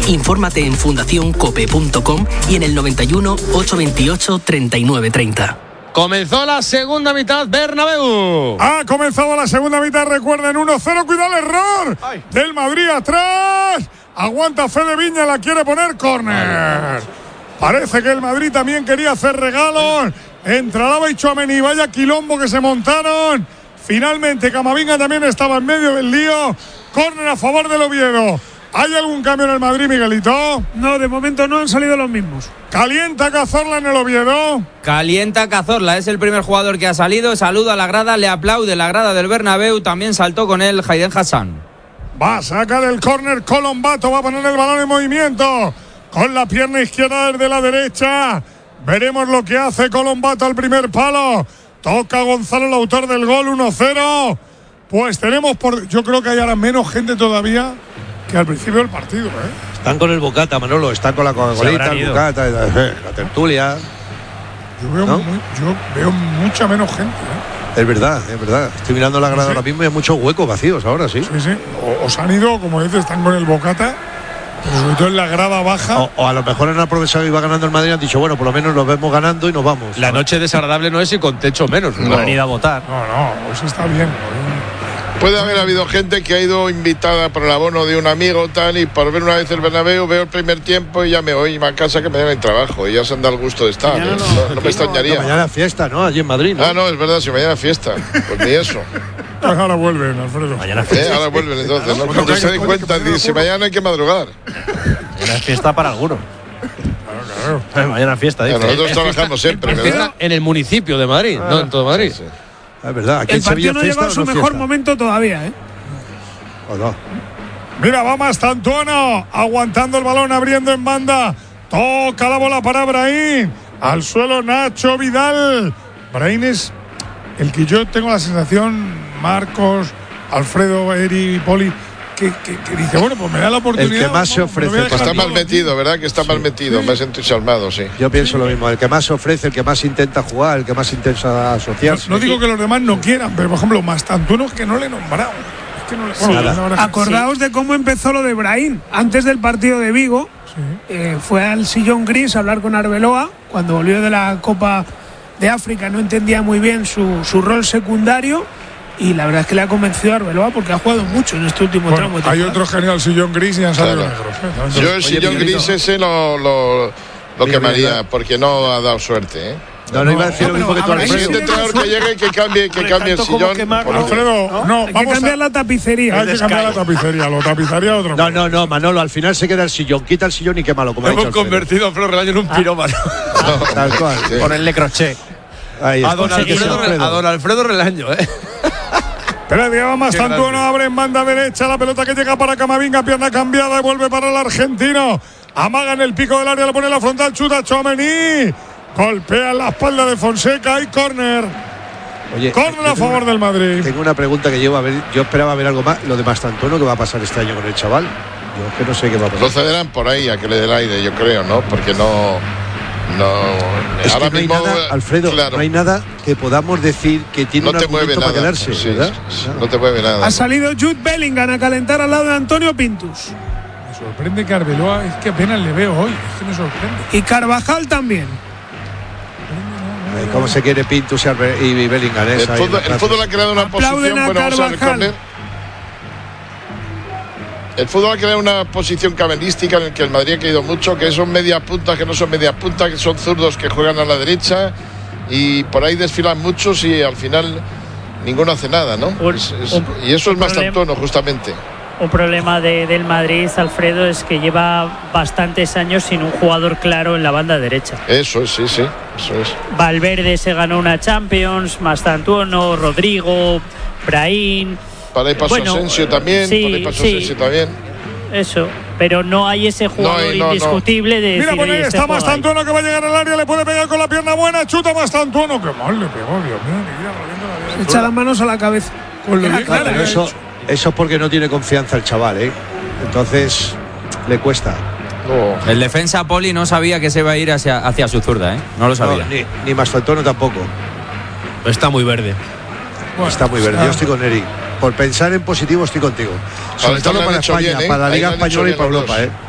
Infórmate en fundacioncope.com y en el 91 828 3930. Comenzó la segunda mitad, Bernabéu. Ha comenzado la segunda mitad, recuerden, 1-0, cuidado el error del Madrid atrás. Aguanta Fede Viña, la quiere poner córner. Parece que el Madrid también quería hacer regalos. Entre Alaba y Tchouaméni, vaya quilombo que se montaron. Finalmente Camavinga también estaba en medio del lío. Córner a favor del Oviedo. ¿Hay algún cambio en el Madrid, Miguelito? No, de momento no han salido los mismos. ¿Calienta Cazorla en el Oviedo? Calienta Cazorla, es el primer jugador que ha salido. Saluda a la grada, le aplaude la grada del Bernabéu. También saltó con él Hayden Hassan. Va a sacar el córner Colombato, va a poner el balón en movimiento. Con la pierna izquierda desde la derecha. Veremos lo que hace Colombato al primer palo. Toca Gonzalo, el autor del gol, 1-0. Pues tenemos yo creo que hay ahora menos gente todavía que al principio del partido, ¿eh? Están con el bocata, Manolo, están con la Coca-Colita, el bocata, la tertulia. Yo veo mucha menos gente, ¿eh? Es verdad. Estoy mirando la grada ahora mismo y hay muchos huecos vacíos ahora, sí. Sí. O se han ido, como dices, están con el bocata, pero sobre todo en la grada baja. O a lo mejor han aprovechado y va ganando el Madrid y han dicho, bueno, por lo menos nos vemos ganando y nos vamos. La noche desagradable no es y con techo menos. No han ido a votar. No, pues está bien. Puede haber habido gente que ha ido invitada por el abono de un amigo tal y por ver una vez el Bernabéu veo el primer tiempo y ya me voy a casa que mañana hay trabajo y ya se han dado el gusto de estar. No me extrañaría. No, mañana fiesta, ¿no? Allí en Madrid, ¿no? No, es verdad, si mañana fiesta. Pues ni eso. Pues ahora vuelven, Alfredo. Mañana fiesta. Ahora vuelven entonces, ¿no? Cuando se den cuenta, dice, mañana hay que madrugar. Mañana es fiesta para algunos. Claro. Mañana fiesta, dice. Nosotros trabajamos siempre, ¿verdad? En el municipio de Madrid, no en todo Madrid. Sí. Es verdad. Aquí El partido no llega a su mejor momento todavía, ¿eh? ¿O no? Mira, va Mastantuono, aguantando el balón, abriendo en banda. Toca la bola para Brahim. Al suelo Nacho Vidal. Brahim es el que yo tengo la sensación, Marcos, Alfredo, Eri, Poli, que dice, bueno, pues me da la oportunidad. El que más se ofrece. Está mal metido, ¿verdad? Que está mal metido, más entusiasmado, sí. Yo pienso lo mismo, el que más se ofrece, el que más intenta jugar, el que más intenta asociarse. No digo que los demás no quieran, pero por ejemplo, Mastantuono es que no le he nombrado. Acordaos de cómo empezó lo de Brahim. Antes del partido de Vigo, fue al sillón gris a hablar con Arbeloa. Cuando volvió de la Copa de África no entendía muy bien su rol secundario. Y la verdad es que le ha convencido a Arbeloa porque ha jugado mucho en este último tramo. Hay otro genial sillón gris y han salido negros. Yo el sillón gris ese lo quemaría porque no ha dado suerte, ¿eh? No iba a decir lo mismo que tú, El siguiente entrenador que llegue que cambie el sillón. Alfredo, no, hay que cambiar la tapicería. Hay que cambiar la tapicería, lo tapizaría otro. No, Manolo, al final se queda el sillón, quita el sillón y quémalo, como ha dicho Hemos convertido a Flor Relaño en un pirómano. Tal cual. Ponerle crochet. A don Alfredo Relaño, Pero llegaba Mastantuono, abre en banda derecha, la pelota que llega para Camavinga, pierna cambiada y vuelve para el argentino. Amaga en el pico del área, le pone la frontal, chuta Tchouaméni. Golpea en la espalda de Fonseca y córner. Córner a favor del Madrid. Tengo una pregunta que yo esperaba ver algo más. Lo de Mastantuono, ¿qué va a pasar este año con el chaval? Yo es que no sé qué va a pasar. Lo cederán por ahí a que le dé el aire, yo creo, ¿no? Porque no es ahora que no hay mismo, nada, Alfredo, claro, no hay nada que podamos decir que tiene un argumento para quedarse, ¿verdad? No te mueve nada. Ha salido Jude Bellingham a calentar al lado de Antonio Pintus. Me sorprende que Arbeloa, es que apenas le veo hoy, es que me sorprende. Y Carvajal también. ¿Cómo se quiere Pintus y Bellingham? El fútbol ha creado una posición. Bueno, vamos a ver el córner. El fútbol ha creado una posición cabalística en la que el Madrid ha caído mucho, que son medias puntas, que no son medias puntas, que son zurdos que juegan a la derecha y por ahí desfilan muchos y al final ninguno hace nada, ¿no? Y eso es Mastantuono, justamente. Un problema del Madrid, Alfredo, es que lleva bastantes años sin un jugador claro en la banda derecha. Eso es, sí, eso es. Valverde se ganó una Champions, Mastantuono, Rodrigo, Brahim. Para ahí pasó Asensio también, Asensio también. Eso, pero no hay ese jugador indiscutible de mira, decir, por ahí está Mastantuono que va a llegar al área, le puede pegar con la pierna buena, chuta Mastantuono, que mal le pegó, Dios mío, echa las manos a la cabeza. Claro, eso es porque no tiene confianza el chaval, entonces le cuesta. El defensa Poli no sabía que se iba a ir hacia su zurda, no lo sabía. Ni Mastantuono tampoco. Está muy verde. Está muy verde, yo estoy con Eric. Por pensar en positivo estoy contigo. Sobre todo para España, para la Liga Española y para Europa,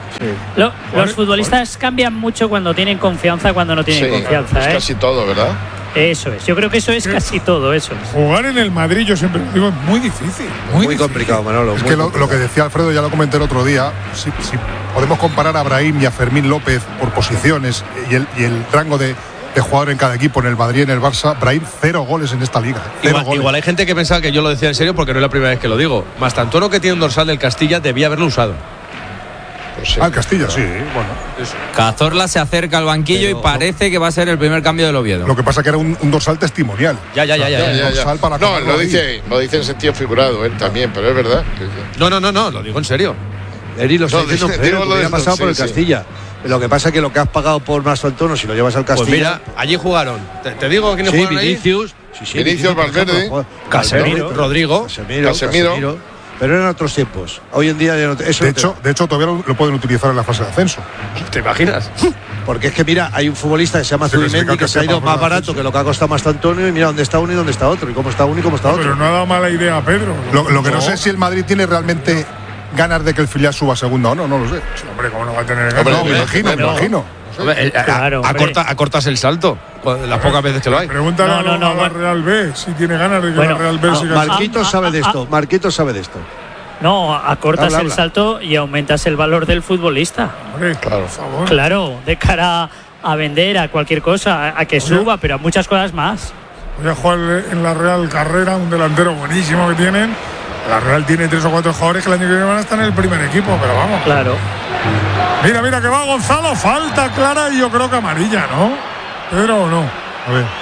Los futbolistas cambian mucho cuando tienen confianza, cuando no tienen confianza. Es casi todo, ¿verdad? Eso es, yo creo que eso es casi todo, eso es. Jugar en el Madrid, yo siempre digo, es muy difícil. Muy complicado, Manolo. Es que lo que decía Alfredo, ya lo comenté el otro día, si podemos comparar a Brahim y a Fermín López por posiciones y el rango de jugador en cada equipo, en el Madrid y en el Barça, Brahim 0 goles en esta liga. Igual hay gente que pensaba que yo lo decía en serio porque no es la primera vez que lo digo. Mastantuono, que tiene un dorsal del Castilla, debía haberlo usado. Pues sí, el Castilla, sí, bueno. Cazorla se acerca al banquillo y parece que va a ser el primer cambio del Oviedo. Lo que pasa que era un dorsal testimonial. Ya. Dorsal para lo dice en sentido figurado él también, pero es verdad. No, lo digo en serio. Eri lo está diciendo, pero lo ha pasado por el Castilla. Lo que pasa es que lo que has pagado por Mastantuono, si lo llevas al Castilla. Pues mira, allí jugaron. Te digo quiénes jugaron Vinicius, ahí. Vinicius, Valverde, Casemiro, Rodrigo, Casemiro. Pero eran otros tiempos. Hoy en día ya no. De hecho, todavía lo pueden utilizar en la fase de ascenso. ¿Te imaginas? Porque es que mira, hay un futbolista que se llama Zubimendi que se ha ido más barato que lo que ha costado Mastantuono, y mira dónde está uno y dónde está otro, y cómo está uno y cómo está otro. Pero no ha dado mala idea, Pedro. Lo que no sé es si el Madrid tiene realmente ganas de que el filial suba a segunda o no, no lo sé. Sí, hombre, ¿cómo no va a tener ganas? Me imagino. Claro, acortas el salto las pocas veces que lo hay. Pregúntale a la Real B si tiene ganas de que la Real B siga. Marquitos sabe de esto. Marquitos sabe de esto. No, acortas el salto y aumentas el valor del futbolista. Hombre, claro, por favor. Claro, de cara a vender, a cualquier cosa, a que suba, pero a muchas cosas más. Voy a jugar en la Real Carrera, un delantero buenísimo que tienen. La Real tiene 3 o 4 jugadores que el año que viene van a estar en el primer equipo, pero vamos. Claro. Mira que va Gonzalo, falta clara y yo creo que amarilla, ¿no? Pedro, o no. A ver.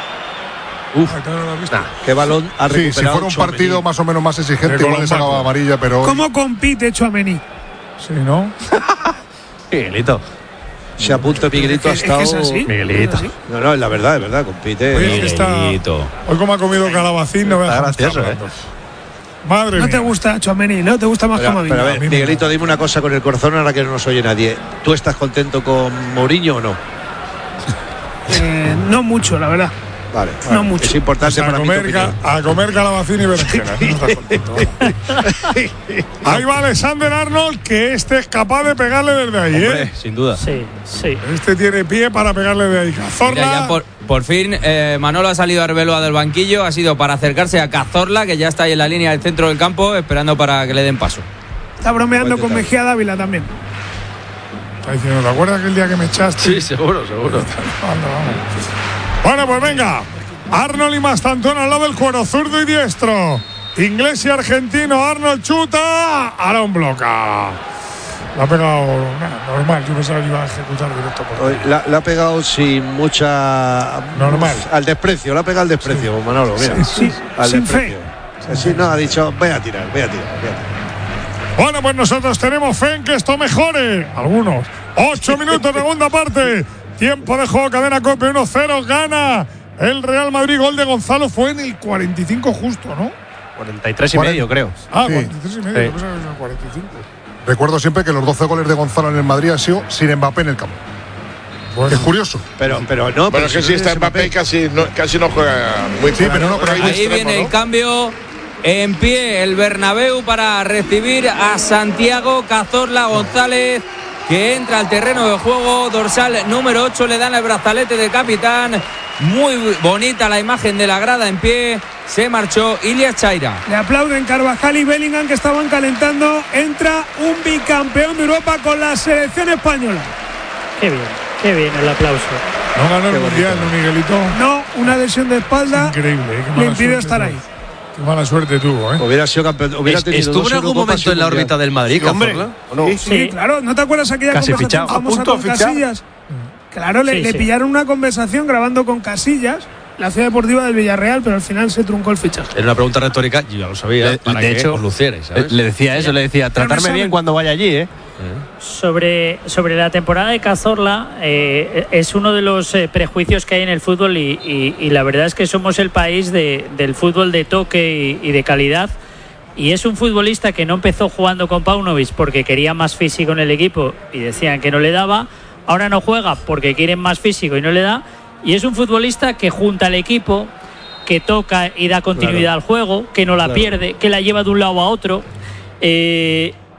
Qué balón ha recuperado. Si fuera un partido más o menos más exigente, igual le sacaba amarilla, pero. ¿Cómo compite Tchouaméni? Sí, ¿no? Miguelito. Se apunta Miguelito, ha estado. ¿Es así? Miguelito. No, es la verdad, compite. Hoy como ha comido calabacín, no veas. Está gracioso, Madre mía. ¿No te gusta Tchouaméni? ¿No te gusta más Camavinga? Pero a ver, Miguelito, dime una cosa con el corazón ahora que no nos oye nadie. ¿Tú estás contento con Mourinho o no? No mucho, la verdad. Vale, no mucho. Es importante para mí. A comer calabacín y berenjena. Ahí va Alexander Arnold, que este es capaz de pegarle desde ahí. Hombre, sin duda. Sí. Este tiene pie para pegarle de ahí. Cazorla. Mira, ya por fin Manolo ha salido a Arbeloa del banquillo, ha sido para acercarse a Cazorla, que ya está ahí en la línea del centro del campo, esperando para que le den paso. Está bromeando con Mejía Dávila también. Está diciendo, ¿te acuerdas aquel día que me echaste? Sí, seguro. Bueno, pues venga. Arnold y Mastantuono al lado del cuero, zurdo y diestro. Inglés y argentino. Arnold chuta. Aaron bloca. La ha pegado normal. Yo pensaba que iba a ejecutar directo por la ha pegado sin mucha. Normal. Al desprecio. La ha pegado al desprecio, Manolo. Mira. Sí, al sin desprecio. Sí, no, ha dicho, voy a tirar. Bueno, pues nosotros tenemos fe en que esto mejore. Algunos. 8 minutos, segunda parte. Tiempo de juego, cadena COPE 1-0, gana el Real Madrid. Gol de Gonzalo fue en el 45 justo, ¿no? 43 y medio, creo. Sí. 43 y medio, sí. En el 45. Recuerdo siempre que los 12 goles de Gonzalo en el Madrid han sido sin Mbappé en el campo. Bueno. Es curioso. Pero no. Bueno, es que si está Mbappé casi no juega muy bien. Ahí viene el cambio. En pie el Bernabéu para recibir a Santiago Cazorla González, que entra al terreno de juego. Dorsal número 8, le dan el brazalete de capitán. Muy bonita la imagen de la grada en pie. Se marchó Ilias Chaira. Le aplauden Carvajal y Bellingham, que estaban calentando. Entra un bicampeón de Europa con la selección española. Qué bien el aplauso. No ganó el mundial, ¿no, Miguelito? No, una lesión de espalda. Increíble. Le impidió estar ahí. Qué mala suerte tuvo, ¿eh? Hubiera sido campeón. ¿Estuvo en algún momento en la órbita del Madrid, Cazorla? Sí, claro. ¿No te acuerdas aquella casi conversación fichado. famosa con Casillas? Claro, le pillaron una conversación grabando con Casillas, la ciudad deportiva del Villarreal, pero al final se truncó el fichaje. Era una pregunta retórica, yo ya lo sabía, para de hecho, os lucierais, ¿sabes? Le decía, tratarme bien cuando vaya allí, ¿eh? Sobre la temporada de Cazorla, es uno de los prejuicios que hay en el fútbol y la verdad es que somos el país del fútbol de toque y de calidad, y es un futbolista que no empezó jugando con Paunovic porque quería más físico en el equipo y decían que no le daba, ahora no juega porque quieren más físico y no le da, y es un futbolista que junta al equipo, que toca y da continuidad al juego, que no la pierde, que la lleva de un lado a otro, y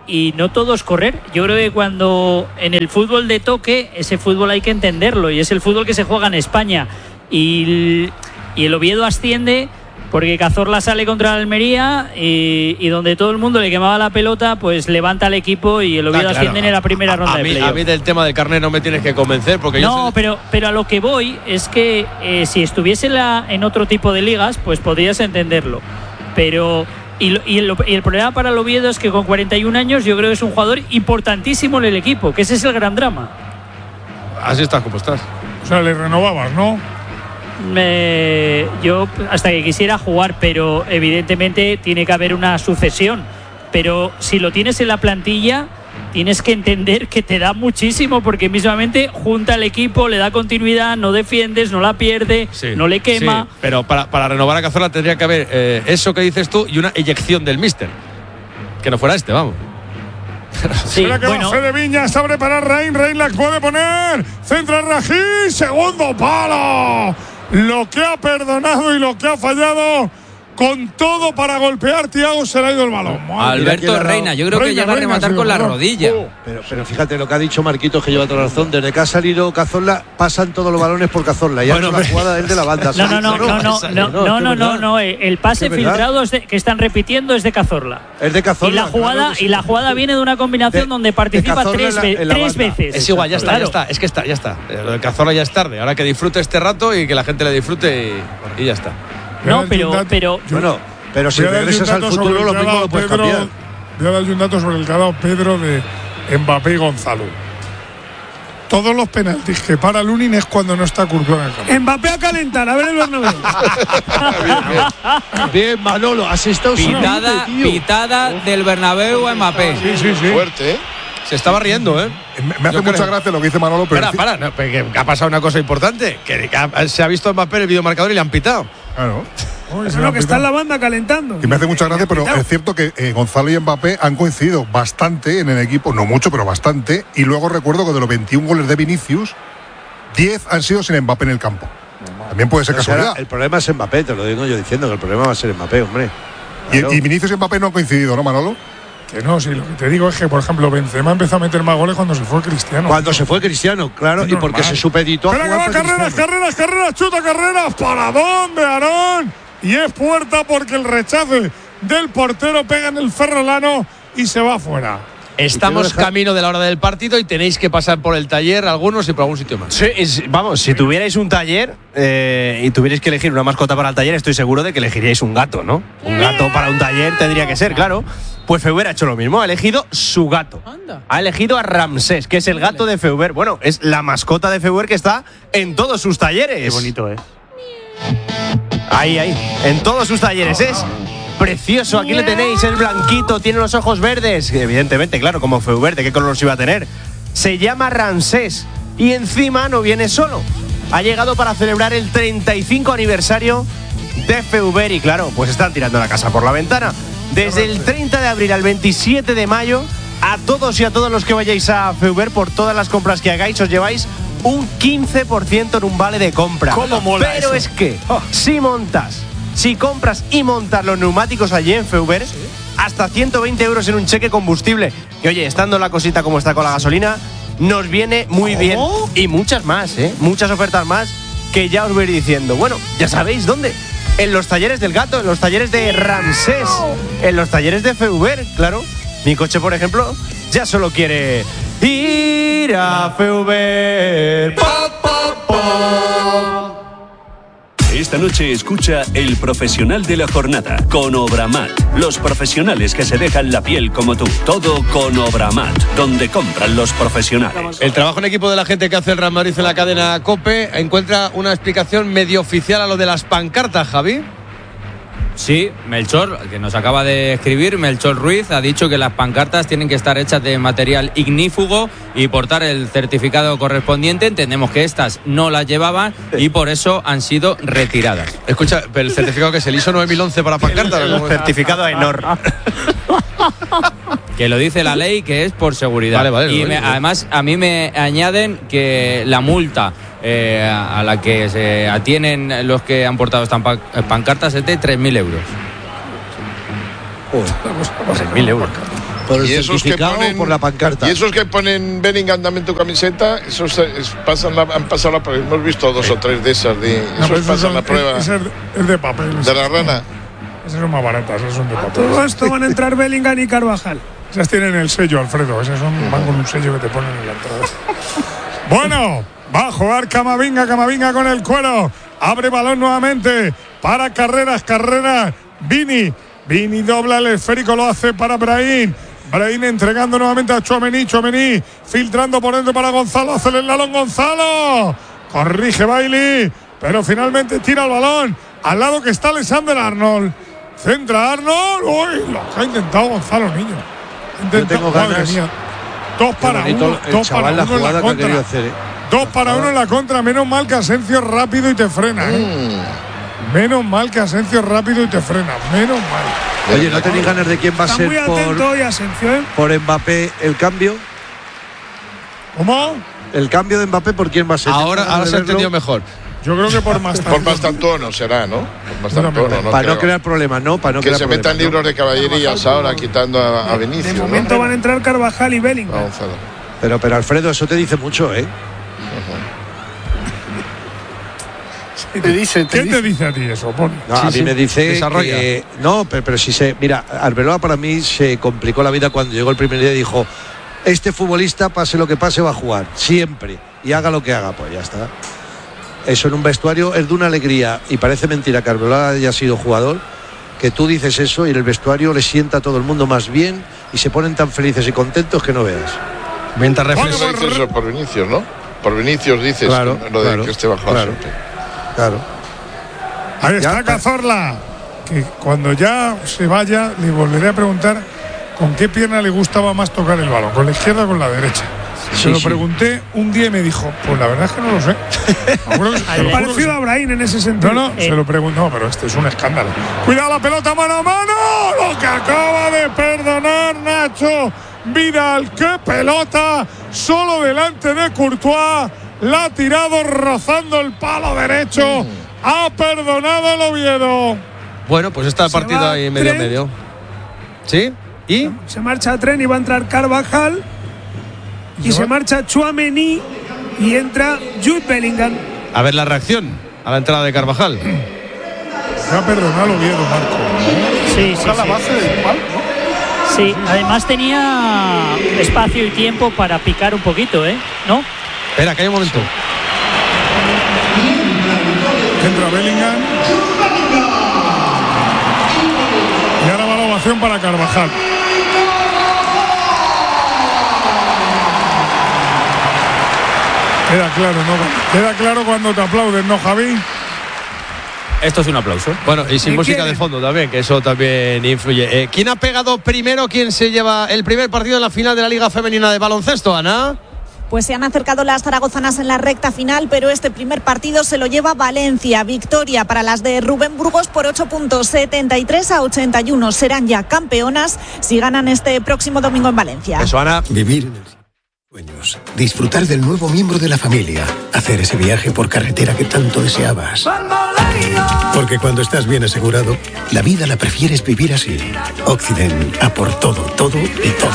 y no todo es correr. Yo creo que cuando en el fútbol de toque, ese fútbol hay que entenderlo, y es el fútbol que se juega en España, y el Oviedo asciende porque Cazorla sale contra el Almería y donde todo el mundo le quemaba la pelota, pues levanta al equipo y el Oviedo asciende en la primera ronda de playoff. A mí del tema del carnet no me tienes que convencer porque no, pero a lo que voy es que si estuviese en otro tipo de ligas, pues podrías entenderlo. Pero y el problema para el Oviedo es que con 41 años yo creo que es un jugador importantísimo en el equipo, que ese es el gran drama. Así estás como estás. O sea, le renovabas, ¿no? Yo hasta que quisiera jugar, pero evidentemente tiene que haber una sucesión. Pero si lo tienes en la plantilla, tienes que entender que te da muchísimo, porque mismamente junta al equipo, le da continuidad, no defiendes, no la pierde, no le quema. Sí, pero para renovar a Cazorla tendría que haber eso que dices tú y una eyección del míster. Que no fuera vamos. Sí, bueno. Fede Viña, está preparado Raín la puede poner. Centra Rají, segundo palo. Lo que ha perdonado y lo que ha fallado, con todo para golpear, Thiago, se le ha ido el balón. Alberto Reina, yo creo que llega a rematar con la rodilla. Pero fíjate lo que ha dicho Marquitos, que lleva toda la razón. Desde que ha salido Cazorla, pasan todos los balones por Cazorla. Y ha hecho la jugada él de la banda. No. El pase filtrado que están repitiendo es de Cazorla. Es de Cazorla. Y la jugada viene de una combinación donde participa tres veces. Es igual, ya está. Es que ya está. Lo de Cazorla ya es tarde. Ahora que disfrute este rato y que la gente le disfrute y ya está. No, pero si regresas al futuro, lo mismo lo puedes cambiar. Voy a darle un dato sobre el que ha dado Pedro de Mbappé y Gonzalo. Todos los penaltis que para Lunin es cuando no está Courtois en el campo. Mbappé a calentar, a ver el Bernabéu. Bien, Manolo, has estado pitada del Bernabéu a Mbappé. Sí. Fuerte, ¿eh? Se estaba riendo, ¿eh? Me hace mucha gracia lo que dice Manolo, pero que ha pasado una cosa importante, que se ha visto Mbappé en el videomarcador y le han pitado. Claro. Eso es lo que está en la banda calentando. Y me hace mucha gracia, pero es cierto que Gonzalo y Mbappé han coincidido bastante en el equipo, no mucho, pero bastante. Y luego recuerdo que de los 21 goles de Vinicius, 10 han sido sin Mbappé en el campo. También puede ser casualidad. El problema es Mbappé, te lo digo yo diciendo que el problema va a ser Mbappé, hombre. Claro. Y Vinicius y Mbappé no han coincidido, ¿no, Manolo? Que no, sí, lo que te digo es que, por ejemplo, Benzema empezó a meter más goles cuando se fue Cristiano. Cuando se fue Cristiano, claro, y porque se supeditó a jugar. Carreras, chuta carreras, para dónde, Aarón. Y es puerta porque el rechace del portero pega en el ferrolano y se va afuera. Estamos camino de la hora del partido y tenéis que pasar por el taller algunos y por algún sitio más. Sí, vamos, si tuvierais un taller y tuvierais que elegir una mascota para el taller, estoy seguro de que elegiríais un gato, ¿no? Un gato para un taller tendría que ser, claro. Pues Feuber ha hecho lo mismo, ha elegido su gato. Ha elegido a Ramsés, que es el gato de Feuber. Bueno, es la mascota de Feuber que está en todos sus talleres. Qué bonito, ¿eh? Ahí, en todos sus talleres. Es precioso, aquí le tenéis, es blanquito, tiene los ojos verdes. Evidentemente, claro, como Feuber, ¿de qué color los iba a tener? Se llama Ramsés y encima no viene solo. Ha llegado para celebrar el 35 aniversario de Feuber y claro, pues están tirando la casa por la ventana. Desde el 30 de abril al 27 de mayo, a todos y a todos los que vayáis a Feuber, por todas las compras que hagáis, os lleváis un 15% en un vale de compra. ¿Cómo mola Pero eso? Es que, si compras y montas los neumáticos allí en Feuber, hasta 120 euros en un cheque combustible. Y oye, estando la cosita como está con la gasolina, nos viene muy bien. Y muchas más, muchas ofertas más que ya os voy a ir diciendo. Bueno, ya sabéis dónde. En los talleres del gato, en los talleres de Ramsés, en los talleres de Feuber, claro. Mi coche, por ejemplo, ya solo quiere ir a Feuber. Esta noche escucha El Profesional de la Jornada con Obramat. Los profesionales que se dejan la piel como tú. Todo con Obramat, donde compran los profesionales. El trabajo en equipo de la gente que hace el Real Madrid en la cadena COPE encuentra una explicación medio oficial a lo de las pancartas, Javi. Sí, Melchor, que nos acaba de escribir, Melchor Ruiz, ha dicho que las pancartas tienen que estar hechas de material ignífugo y portar el certificado correspondiente. Entendemos que estas no las llevaban y por eso han sido retiradas. Escucha, pero el certificado que es el ISO 9011 para pancartas. El certificado ENOR. Que lo dice la ley, que es por seguridad. Vale, además, a mí me añaden que la multa a la que se atienen los que han portado estas pancartas es de 3.000 euros. 3.000 euros. ¿Por el y esos que certificado ponen, o por la pancarta? Y esos que ponen Bellingham dame tu camiseta, esos han pasado la prueba. Hemos visto 2 o 3 de esas. Esos pasan la prueba. Es de papel. De la rana. Esas son más baratas, esas son de papel. Todo esto van a entrar Bellingham y Carvajal. Esas tienen el sello, Alfredo. Esas van con un sello que te ponen en la entrada. Bueno, va a jugar Camavinga con el cuero. Abre balón nuevamente para Carreras. Vini dobla el esférico, lo hace para Brahim entregando nuevamente a Tchouaméni, filtrando por dentro para Gonzalo, hace el eslalon Gonzalo, corrige Bailey, pero finalmente tira el balón al lado que está Alexander Arnold, centra Arnold, uy, lo que ha intentado Gonzalo, niño. Yo tengo ganas. 2 para 1, 2 para 1 en la contra. 2 para 1 en la contra, menos mal que Asensio rápido y te frena, Menos mal que Asensio rápido y te frena, menos mal. Oye, ¿no tenéis ganas de quién va a ser por Mbappé el cambio? ¿Cómo? El cambio de Mbappé, ¿por quién va a ser? Ahora se ha entendido mejor. Yo creo que por Mastantuono será, ¿no? Mastantuono, para no crear problemas, ¿no? Para no que crear se metan libros de caballerías ahora, quitando a Vinicius. De momento van a entrar Carvajal y Bellingham. Pero Alfredo, eso te dice mucho, ¿eh? ¿Qué te dice a ti eso, Pon? No, a mí me dice que, no, pero si mira, Arbeloa para mí se complicó la vida cuando llegó el primer día y dijo: este futbolista, pase lo que pase, va a jugar siempre y haga lo que haga. Pues ya está. Eso en un vestuario es de una alegría, y parece mentira que Arbeloa haya sido jugador, que tú dices eso y en el vestuario le sienta a todo el mundo más bien y se ponen tan felices y contentos que no veas. Mientras dices eso por Vinicius, ¿no? Por Vinicius dices, claro, lo de que esté bajado. Claro. Ahí está Cazorla, que cuando ya se vaya le volveré a preguntar con qué pierna le gustaba más tocar el balón, con la izquierda o con la derecha. Se lo pregunté un día y me dijo: pues la verdad es que no lo sé. Parecido a Brahim en ese sentido. No, se lo pregunto. No, pero este es un escándalo. Cuidado la pelota, mano a mano. Lo que acaba de perdonar Nacho Vidal. ¡Qué pelota! Solo delante de Courtois. La ha tirado rozando el palo derecho. Ha perdonado el Oviedo. Bueno, pues está el partido ahí medio. ¿Sí? ¿Y? Se marcha a Tren y va a entrar Carvajal. Y se marcha Tchouaméni y entra Jude Bellingham. A ver la reacción a la entrada de Carvajal. Se ha perdonado el Oviedo, Marco. Sí. La base del palo, ¿no? Sí, además tenía espacio y tiempo para picar un poquito, ¿no? Espera, que hay un momento. Entra Bellingham. Y ahora va la ovación para Carvajal. Queda claro cuando te aplauden, ¿no, Javi? Esto es un aplauso. Bueno, y sin música de fondo también, que eso también influye. ¿Quién ha pegado primero? ¿Quién se lleva el primer partido en la final de la Liga Femenina de Baloncesto, Ana? Pues se han acercado las zaragozanas en la recta final, pero este primer partido se lo lleva Valencia. Victoria para las de Rubén Burgos por 8 puntos, 73-81. Serán ya campeonas si ganan este próximo domingo en Valencia. Eso, Ana. Vivir en el sueños, disfrutar del nuevo miembro de la familia, hacer ese viaje por carretera que tanto deseabas. Porque cuando estás bien asegurado, la vida la prefieres vivir así. Occident, a por todo y todo.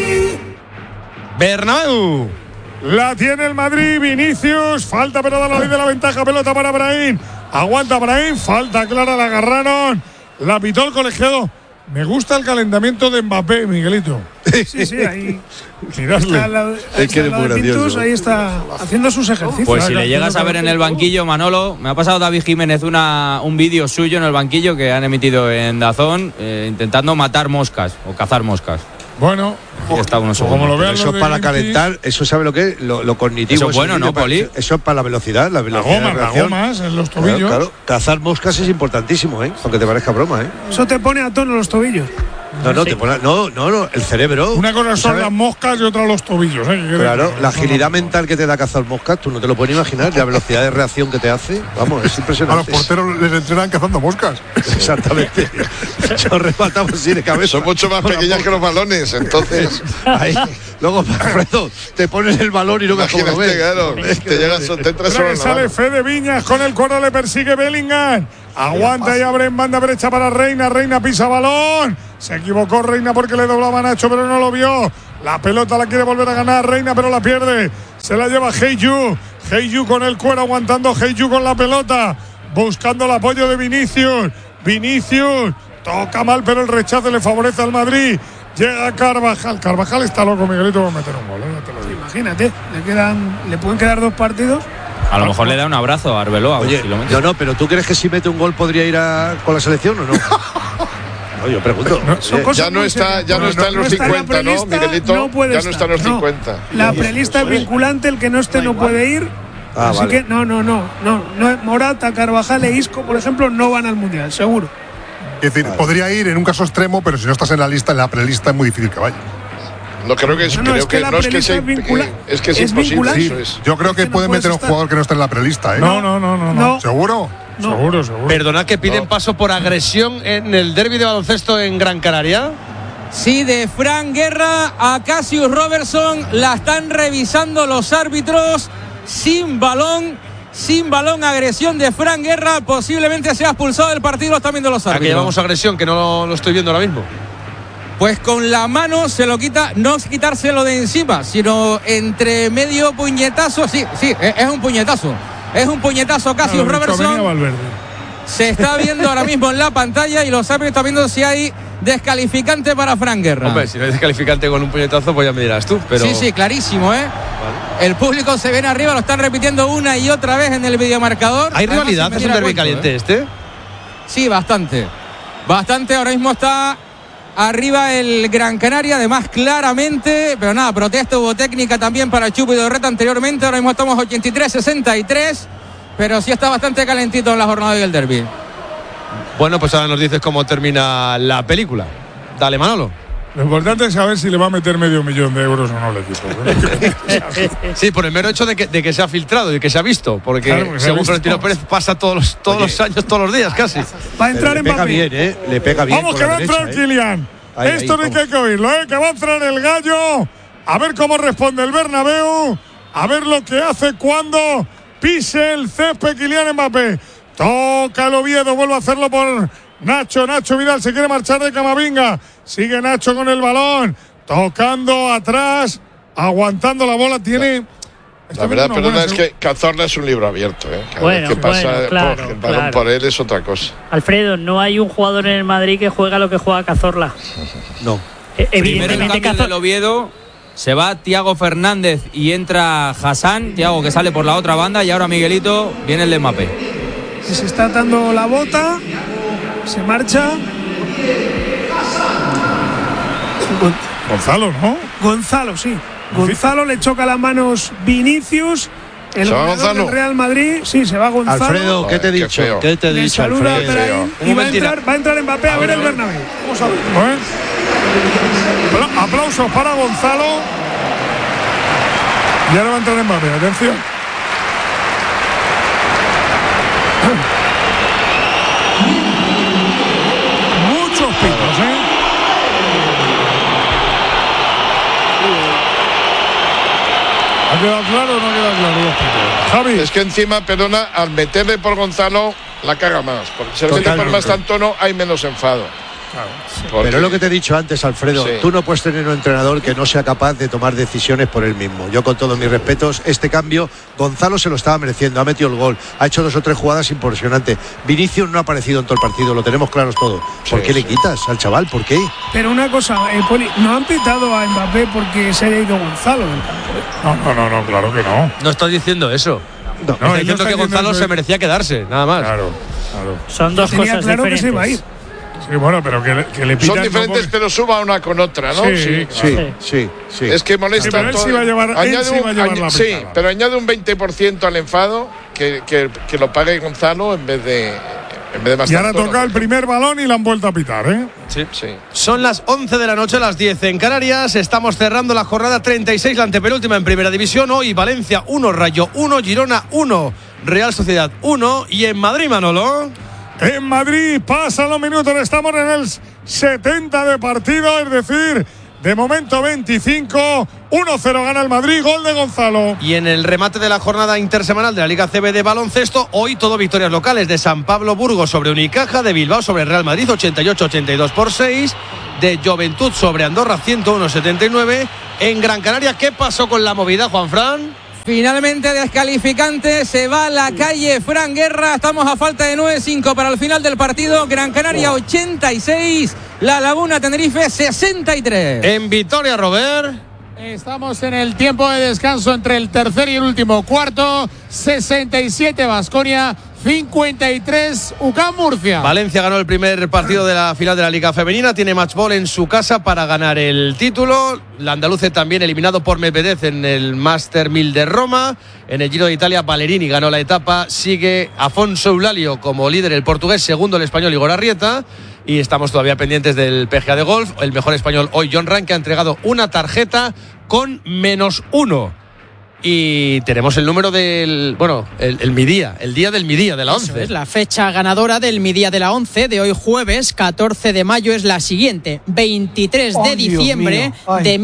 Bernabéu. La tiene el Madrid, Vinicius. Falta, pero da la ley de la ventaja. Pelota para Brahim. Aguanta Brahim. Falta clara, la agarraron. La pitó el colegiado. Me gusta el calentamiento de Mbappé, Miguelito. Sí, ahí. Mirarle. Ahí está haciendo sus ejercicios. Pues si le llegas a ver en el banquillo, Manolo, me ha pasado David Jiménez un vídeo suyo en el banquillo que han emitido en DAZN intentando matar moscas o cazar moscas. Bueno, como lo vean, eso es para calentar, eso sabe lo que es, lo cognitivo. Eso es bueno, ¿no, Poli? Eso es para la velocidad, las gomas en los tobillos. Claro, cazar moscas es importantísimo, aunque te parezca broma, Eso te pone a tono los tobillos. Te pone, el cerebro. Una cosa son las moscas y otra los tobillos, Claro, la agilidad mental que te da cazar moscas, tú no te lo puedes imaginar, la velocidad de reacción que te hace, vamos, es impresionante. A los porteros les entrenan cazando moscas. Exactamente. Yo rematamos así de cabeza. Son mucho más pequeñas que los balones, entonces. Ahí, Luego, Alfredo, te pones el balón y no me acuerdo. Claro, te llegas, te entras solo en la sale mano. Fede Viñas con el cuerno, le persigue Bellingham. Aguanta y abre en banda derecha para Reina. Reina pisa balón. Se equivocó Reina porque le doblaba a Nacho, pero no lo vio. La pelota la quiere volver a ganar Reina, pero la pierde. Se la lleva Heiyu. Heiyu con el cuero aguantando. Heiyu con la pelota. Buscando el apoyo de Vinicius. Vinicius toca mal, pero el rechazo le favorece al Madrid. Llega Carvajal. Carvajal está loco, Miguelito, va a meter un gol. Ya te lo digo. Imagínate, le pueden quedar 2 partidos. A lo mejor le da un abrazo a Arbeloa. Oye, no, pero ¿tú crees que si mete un gol podría ir con la selección o no? No, yo pregunto. Ya no está en los 50, ¿no, Miguelito? Ya no está en los 50. La prelista es vinculante, el que no esté no puede ir. Así vale. que no. Morata, Carvajal e Isco, por ejemplo, no van al Mundial, seguro. Es decir, podría ir en un caso extremo, pero si no estás en la lista, en la prelista es muy difícil que vaya. No creo que es, es que es imposible. Sí, eso es. yo creo que pueden meter un jugador que no esté en la prelista, ¿eh? No. ¿Seguro? Seguro. Perdonad, que piden paso por agresión en el derbi de baloncesto en Gran Canaria. Sí, de Fran Guerra a Cassius Robertson. La están revisando los árbitros. Sin balón, agresión de Fran Guerra. Posiblemente sea expulsado del partido. Lo están viendo los árbitros. Aquí llevamos agresión, que no lo estoy viendo ahora mismo. Pues con la mano se lo quita, no es quitárselo de encima, sino entre medio puñetazo. Sí, es un puñetazo. Es un puñetazo Cassius Robertson. Se está viendo ahora mismo en la pantalla y los árbitros están viendo si hay descalificante para Fran Guerra. Hombre, si no hay descalificante con un puñetazo, pues ya me dirás tú. Pero... Sí, clarísimo, ¿eh? Vale. El público se viene arriba, lo están repitiendo una y otra vez en el videomarcador. ¿Hay rivalidad? ¿Es un derbi caliente este? Sí, bastante. Ahora mismo está arriba el Gran Canaria, además claramente, pero nada, protesta, hubo técnica también para Chupo y Dorreta anteriormente. Ahora mismo estamos 83-63, pero sí está bastante calentito en la jornada del derbi. Bueno, pues ahora nos dices cómo termina la película. Dale, Manolo. Lo importante es saber si le va a meter €500,000 o no al equipo. Sí, por el mero hecho de que se ha filtrado y que se ha visto, porque claro, según Florentino Pérez pasa todos los años, todos los días casi. Va a entrar en Mbappé. Bien, le pega bien. Vamos, que va a entrar Kylian. Esto no hay que oírlo, que va a entrar el gallo. A ver cómo responde el Bernabéu. A ver lo que hace cuando pise el césped Kylian Mbappé. Toca el Oviedo, vuelve a hacerlo por Nacho Vidal, se quiere marchar de Camavinga. Sigue Nacho con el balón, tocando atrás, aguantando la bola. Tiene... La verdad, perdona, es que Cazorla es un libro abierto. Cada vez que pasa el balón por él es otra cosa. Alfredo, no hay un jugador en el Madrid que juega lo que juega Cazorla. No. Evidentemente Cazorla. Del Oviedo se va Thiago Fernández y entra Hassan. Thiago que sale por la otra banda y ahora Miguelito viene el de Mbappé. Se está atando la bota, se marcha. Gonzalo, ¿no? Gonzalo, sí. Gonzalo le choca las manos Vinicius. El jugador del Real Madrid, sí, se va Gonzalo. Alfredo, ¿qué te he dicho? ¿Qué te he dicho, saluda Alfredo? Y va a entrar Mbappé a ver el Bernabéu. Vamos a ver. Aplausos para Gonzalo. Y ahora va a entrar Mbappé, atención. Muchos pitos, ¿Ha quedado claro o no ha quedado claro? Javi. Es que encima, perdona, al meterle por Gonzalo la caga más. Porque si le mete por más tanto hay menos enfado. Claro. Pero es lo que te he dicho antes, Alfredo. Sí. Tú no puedes tener un entrenador que no sea capaz de tomar decisiones por él mismo. Yo, con todos mis respetos, este cambio, Gonzalo se lo estaba mereciendo. Ha metido el gol, ha hecho 2 o 3 jugadas impresionantes. Vinicius no ha aparecido en todo el partido, lo tenemos claros todos. ¿Por qué le quitas al chaval? ¿Por qué? Pero una cosa, Poli, no han pitado a Mbappé porque se haya ido Gonzalo del campo. No, claro que no. No estoy diciendo eso. Estoy diciendo que Gonzalo se merecía quedarse, nada más. Claro. Son dos cosas claro diferentes. Que se iba a ir. Sí, bueno, pero que le pitan. Son diferentes, pero suba una con otra, ¿no? Sí. Es que molesta. Pero él sí va a llevar, la sí, pero añade un 20% al enfado que lo pague Gonzalo en vez de más. Y ahora toca el primer balón y la han vuelto a pitar, ¿eh? Sí. Son las 11 de la noche, las 10 en Canarias. Estamos cerrando la jornada 36, la antepenúltima en Primera División. Hoy Valencia 1, Rayo 1, Girona 1, Real Sociedad 1. Y en Madrid, Manolo. En Madrid pasan los minutos, estamos en el 70 de partido, es decir, De momento 25, 1-0 gana el Madrid, gol de Gonzalo. Y en el remate de la jornada intersemanal de la Liga CB de baloncesto, hoy todo victorias locales de San Pablo Burgos sobre Unicaja, de Bilbao sobre Real Madrid 88-82 por 6, de Juventud sobre Andorra 101-79. En Gran Canaria, ¿qué pasó con la movida, Juanfran? Finalmente descalificante, se va a la calle Fran Guerra, estamos a falta de 9-5 para el final del partido. Gran Canaria 86, La Laguna Tenerife 63. En Vitoria, Robert. Estamos en el tiempo de descanso entre el tercer y el último cuarto. 67 Baskonia, 53 UCAM Murcia. Valencia ganó el primer partido de la final de la Liga Femenina. Tiene match ball en su casa para ganar el título. La andaluce también eliminado por Medvedev en el Master 1000 de Roma. En el Giro de Italia, Ballerini ganó la etapa. Sigue Afonso Eulalio como líder el portugués. Segundo el español Igor Arrieta. Y estamos todavía pendientes del PGA de golf. El mejor español hoy, John Ram, que ha entregado una tarjeta con -1. Y tenemos el número del, el Midía, el día del Midía de la 11. Es la fecha ganadora del Midía de la 11 de hoy jueves 14 de mayo es la siguiente: 23 de diciembre de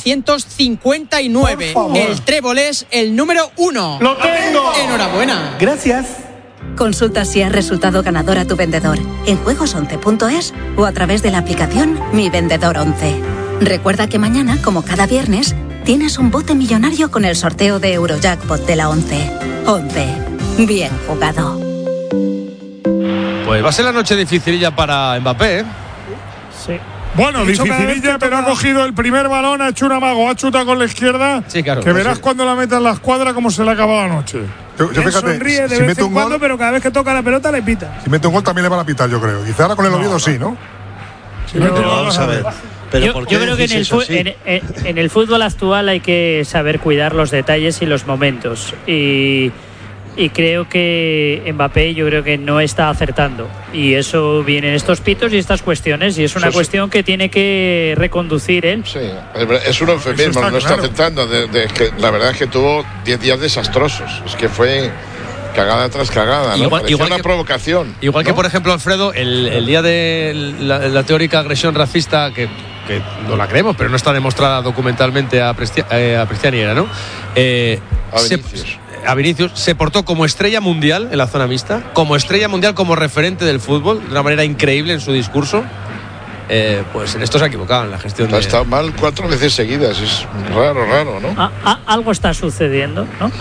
1959. El trébol es el número 1. ¡Lo tengo! Enhorabuena. Gracias. Consulta si has resultado ganador a tu vendedor en juegos11.es o a través de la aplicación Mi Vendedor 11. Recuerda que mañana, como cada viernes, tienes un bote millonario con el sorteo de Eurojackpot de la 11. 11. Bien jugado. Pues va a ser la noche dificililla para Mbappé, ¿eh? Sí. Bueno, dificililla, pero ha cogido el primer balón, ha hecho un amago, ha chutado con la izquierda. Sí, claro. Que verás cuando la meta en la escuadra cómo se le acaba la noche. Yo fíjate, sonríe de vez en cuando, pero cada vez que toca la pelota le pita. Si mete un gol también le van a pitar, yo creo. Quizá ahora con el Oviedo sí, ¿no? Pero vamos a ver. Yo creo que en el fútbol actual hay que saber cuidar los detalles y los momentos. Y creo que Mbappé no está acertando. Y eso viene en estos pitos y estas cuestiones. Y es una cuestión que tiene que reconducir él. Sí, es un eufemismo, no está acertando. La verdad es que tuvo 10 días desastrosos. Es que fue cagada tras cagada, ¿no? Igual una provocación. Igual que, por ejemplo, Alfredo, el día de la teórica agresión racista, que no la creemos, pero no está demostrada documentalmente a Prestiani, ¿no? A Vinicius se portó como estrella mundial en la zona mixta, como estrella mundial, como referente del fútbol, de una manera increíble en su discurso. Pues en esto se ha equivocado en la gestión. Ha estado mal 4 veces seguidas, es raro, ¿no? Algo está sucediendo, ¿no?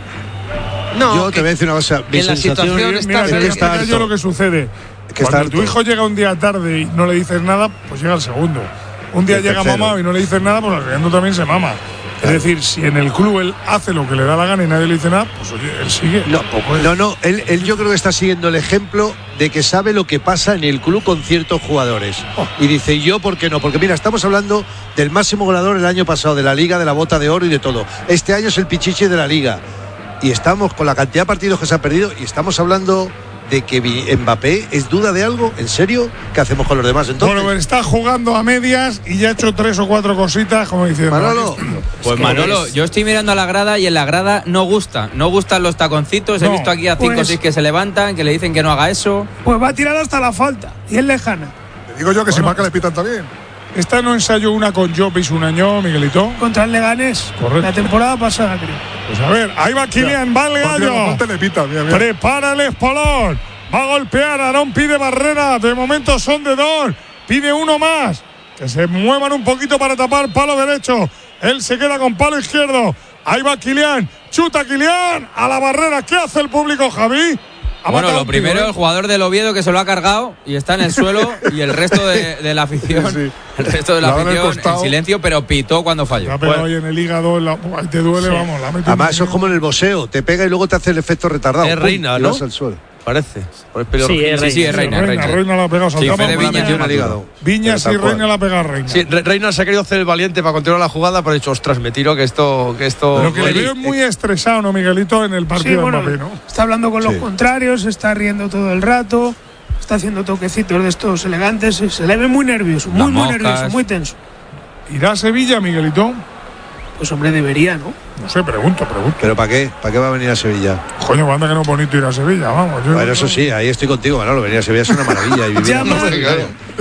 No, yo te voy a decir una cosa. En la situación está yo lo que sucede. Cuando tu hijo llega un día tarde y no le dices nada, pues llega el segundo. Un día llega mamá y no le dices nada, pues al segundo también se mama. Es decir, si en el club él hace lo que le da la gana y nadie le dice nada, pues oye, él sigue. No, él yo creo que está siguiendo el ejemplo de que sabe lo que pasa en el club con ciertos jugadores. Y dice, ¿yo por qué no? Porque mira, estamos hablando del máximo goleador el año pasado, de la Liga, de la Bota de Oro y de todo. Este año es el Pichichi de la Liga. Y estamos con la cantidad de partidos que se ha perdido y estamos hablando de que Mbappé es duda de algo. ¿En serio? ¿Qué hacemos con los demás entonces? Bueno, está jugando a medias y ya ha hecho 3 o 4 cositas, como dice Manolo. Pues Manolo, yo estoy mirando a la grada y en la grada no gustan los taconcitos. He visto aquí a 5 o 6 que se levantan, que le dicen que no haga eso. Pues va a tirar hasta la falta y es lejana. Te digo yo que si marca le pitan también. Esta no ensayó una con Jopis un año, Miguelito. Contra el Leganés. Correcto. La temporada pasada, creo. Pues a ver, ahí va Kylian, va el gallo. Prepara el espolón. Va a golpear, Aarón pide barrera. De momento son de 2. Pide uno más. Que se muevan un poquito para tapar palo derecho. Él se queda con palo izquierdo. Ahí va Kylian. Chuta Kylian a la barrera. ¿Qué hace el público, Javi? Bueno, lo primero, el jugador del Oviedo que se lo ha cargado y está en el suelo y el resto de la afición, el resto de la afición en silencio, pero pitó cuando falló. La pega hoy en el hígado, ahí te duele, vamos. Además, eso es como en el boxeo, te pega y luego te hace el efecto retardado. Es Reina, ¿no? Al suelo. Parece. Sí, es Reina. Reina la ha pegado. Viñas y Reina la ha pegado Reina. Sí, Reina se ha querido hacer el valiente para continuar la jugada, pero ha dicho, ostras, me tiro que esto. Pero que le veo muy estresado, ¿no, Miguelito? En el partido de Mbappé, ¿no? Está hablando con los contrarios, está riendo todo el rato, está haciendo toquecitos de estos elegantes, se le ve muy nervioso, muy nervioso, muy tenso. ¿Irá a Sevilla, Miguelito? Pues hombre, debería, ¿no? No sé, pregunto. ¿Pero para qué? ¿Para qué va a venir a Sevilla? Coño, banda que no es bonito ir a Sevilla, vamos. Bueno, eso sí, ahí estoy contigo, Manolo. Venir a Sevilla es una maravilla. Y vivir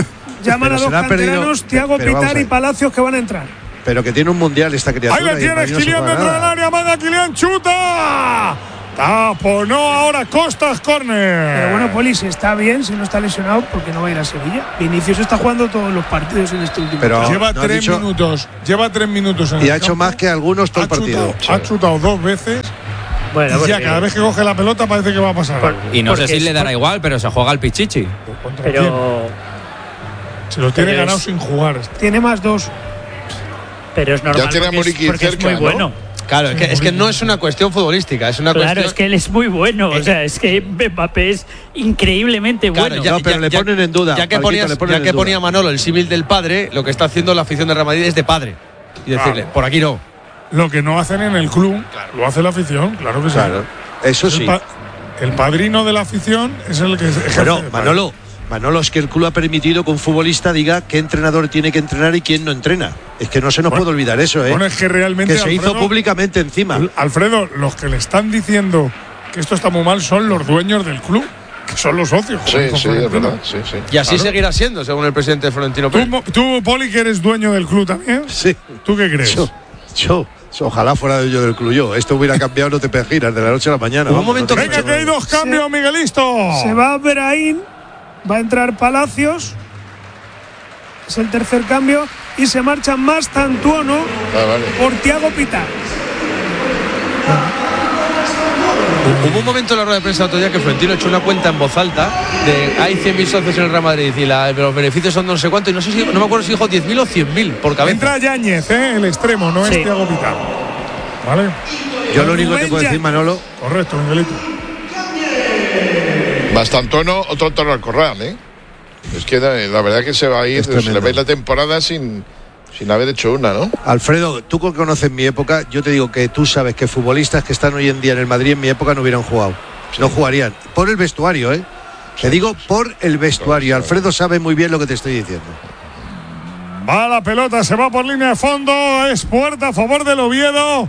llaman a dos canteranos, Thiago Pitar y Palacios, que van a entrar. Pero que tiene un mundial esta criatura. Ahí le tienes, Kylian dentro del área, manda Kylian, chuta. Taponó ahora Costas, córner. Pero bueno, Poli, si está bien, si no está lesionado, ¿por qué no va a ir a Sevilla? Vinicius está jugando todos los partidos en este último partido. Lleva 3 minutos. Lleva 3 minutos en y ha hecho más que algunos todo el partido. Ha chutado 2 veces. Bueno, y ya cada vez que coge la pelota parece que va a pasar. Y no sé si le dará igual, pero se juega al Pichichi. Pero se lo tiene ganado sin jugar. Tiene más 2. Pero es normal, ya tiene a Muriqui porque cerca, es muy bueno. Claro, es que no es una cuestión futbolística, es una cuestión. Claro, es que él es muy bueno. O sea, es que Mbappé es increíblemente bueno. Pero le ponen en duda. Ya que ponía Manolo el símil del padre, lo que está haciendo la afición de Real Madrid es de padre. Y decirle, por aquí no. Lo que no hacen en el club, lo hace la afición, claro que sí. Claro, eso sí. El padrino de la afición es el que ejerce. Bueno, Manolo, es que el club ha permitido que un futbolista diga qué entrenador tiene que entrenar y quién no entrena. Es que no se nos puede olvidar eso, ¿eh? Bueno, es que realmente. Que se hizo públicamente encima. Alfredo, los que le están diciendo que esto está muy mal son los dueños del club, que son los socios. Sí, es verdad. Sí. Y así seguirá siendo, según el presidente Florentino Pérez. ¿Tú, Poli, que eres dueño del club también? Sí. ¿Tú qué crees? Yo. Ojalá fuera yo del club yo. Esto hubiera cambiado, no te giras de la noche a la mañana. Un momento. Venga, que hay 2 cambios, Miguelito. Se va Brahim. Va a entrar Palacios, es el tercer cambio, y se marcha Mastantuono por Thiago Pitar. Hubo un momento en la rueda de prensa otro día que Florentino echó una cuenta en voz alta de hay 100.000 socios en el Real Madrid y los beneficios son no sé cuánto, y no me acuerdo si dijo 10.000 o 100.000 por cabeza. Entra Yáñez, el extremo, no es Thiago Pitar. ¿Vale? Yo lo único que puedo decir, Manolo. Correcto, Miguelito. Mastantuono, otro toro al corral, ¿eh? Es que la verdad que se va a ir, se le va a ir la temporada sin haber hecho una, ¿no? Alfredo, tú que conoces mi época, yo te digo que tú sabes que futbolistas que están hoy en día en el Madrid en mi época no hubieran jugado. No jugarían. Por el vestuario, ¿eh? Te digo por el vestuario. Alfredo sabe muy bien lo que te estoy diciendo. Va la pelota, se va por línea de fondo, es puerta a favor del Oviedo.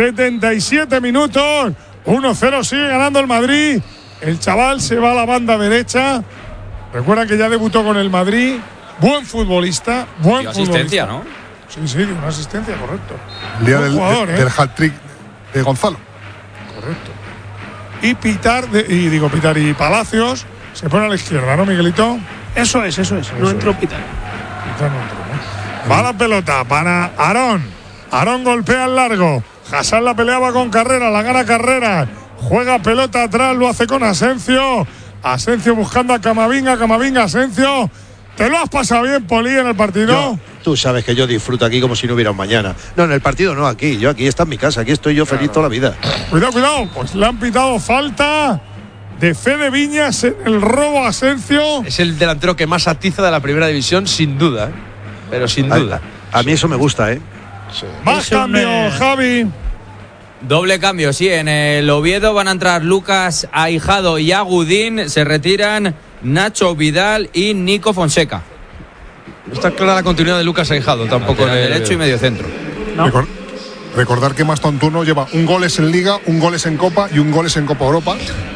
77 minutos, 1-0, sigue ganando el Madrid. El chaval se va a la banda derecha. Recuerda que ya debutó con el Madrid. Buen futbolista. Buen asistencia, ¿no? Sí, una asistencia, correcto. El día del hat-trick de Gonzalo. Correcto. Y Pitar y Palacios se pone a la izquierda, ¿no, Miguelito? Eso es. No entró Pitar. Pitar no entró, ¿no? Va la pelota para Aarón. Aarón golpea al largo. Hassan la peleaba con Carrera, la gana Carrera. Juega pelota atrás, lo hace con Asencio. Asencio buscando a Camavinga, Asencio. ¿Te lo has pasado bien, Poli, en el partido? Tú sabes que yo disfruto aquí como si no hubiera un mañana. No, en el partido no, aquí. Yo aquí está en mi casa, aquí estoy yo feliz toda la vida. Cuidado. Pues le han pitado falta de Fede Viñas en el robo a Asencio. Es el delantero que más atiza de la primera división, sin duda. Pero sin duda. A mí eso me gusta, ¿eh? Sí. Más cambio, Javi. Doble cambio, sí. En el Oviedo van a entrar Lucas Ahijado y Agudín. Se retiran Nacho Vidal y Nico Fonseca. No está clara la continuidad de Lucas Ahijado tampoco. En el derecho y medio centro. ¿No? Recordar que Mastantuono lleva un goles en Liga, un goles en Copa y un goles en Copa Europa.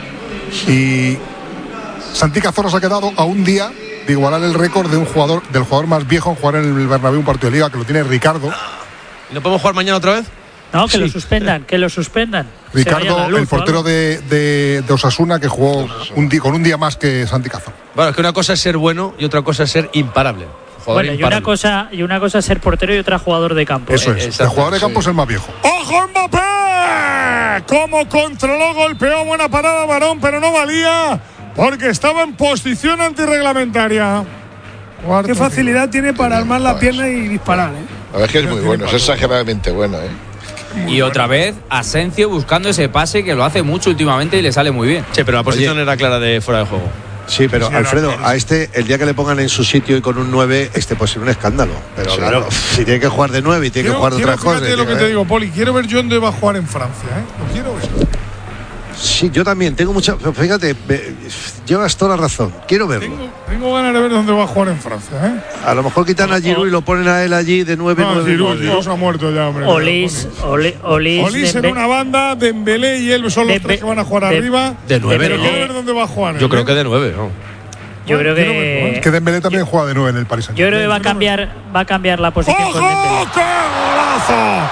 Y Santi Cazorla se ha quedado a un día de igualar el récord del jugador más viejo en jugar en el Bernabéu un partido de Liga, que lo tiene Ricardo. ¿Y no podemos jugar mañana otra vez? No, que lo suspendan. Ricardo, el portero de Osasuna, que jugó con un día más que Santi Cazorla. Bueno, es que una cosa es ser bueno y otra cosa es ser imparable. Bueno, y una cosa es ser portero y otra jugador de campo. Eso es. El jugador de campo es el más viejo. ¡Ojo, Mbappé! Cómo controló, golpeó, buena parada, Varón, pero no valía porque estaba en posición antirreglamentaria. Qué facilidad tiene para armar la pierna y disparar, ¿eh? La verdad es que es muy bueno, es exageradamente bueno, ¿eh? Y otra vez Asencio buscando ese pase que lo hace mucho últimamente y le sale muy bien. Sí, pero la posición era clara de fuera de juego. Sí, pero Alfredo, a el día que le pongan en su sitio y con un 9, puede ser un escándalo. Pero claro, si tiene que jugar de 9 y tiene que jugar de otras cosas. Fíjate lo que te digo, Poli, quiero ver yo dónde va a jugar en Francia, ¿eh? Lo quiero ver. Sí, yo también tengo mucha. Fíjate, llevas toda la razón. Quiero verlo. Tengo ganas de ver dónde va a jugar en Francia, ¿eh? A lo mejor quitan a Giroud y lo ponen a él allí de 9. No, Giroud se ha muerto ya, hombre. Olís en una banda, Dembélé y él son los tres que van a jugar arriba. De 9, pero ¿no? quiero ver dónde va a jugar. Yo creo que de 9, ¿no? Yo creo que Dembélé también juega de 9 en el Paris Saint-Germain. Yo creo que va a cambiar la posición. ¡Ojo! ¡Qué golazo!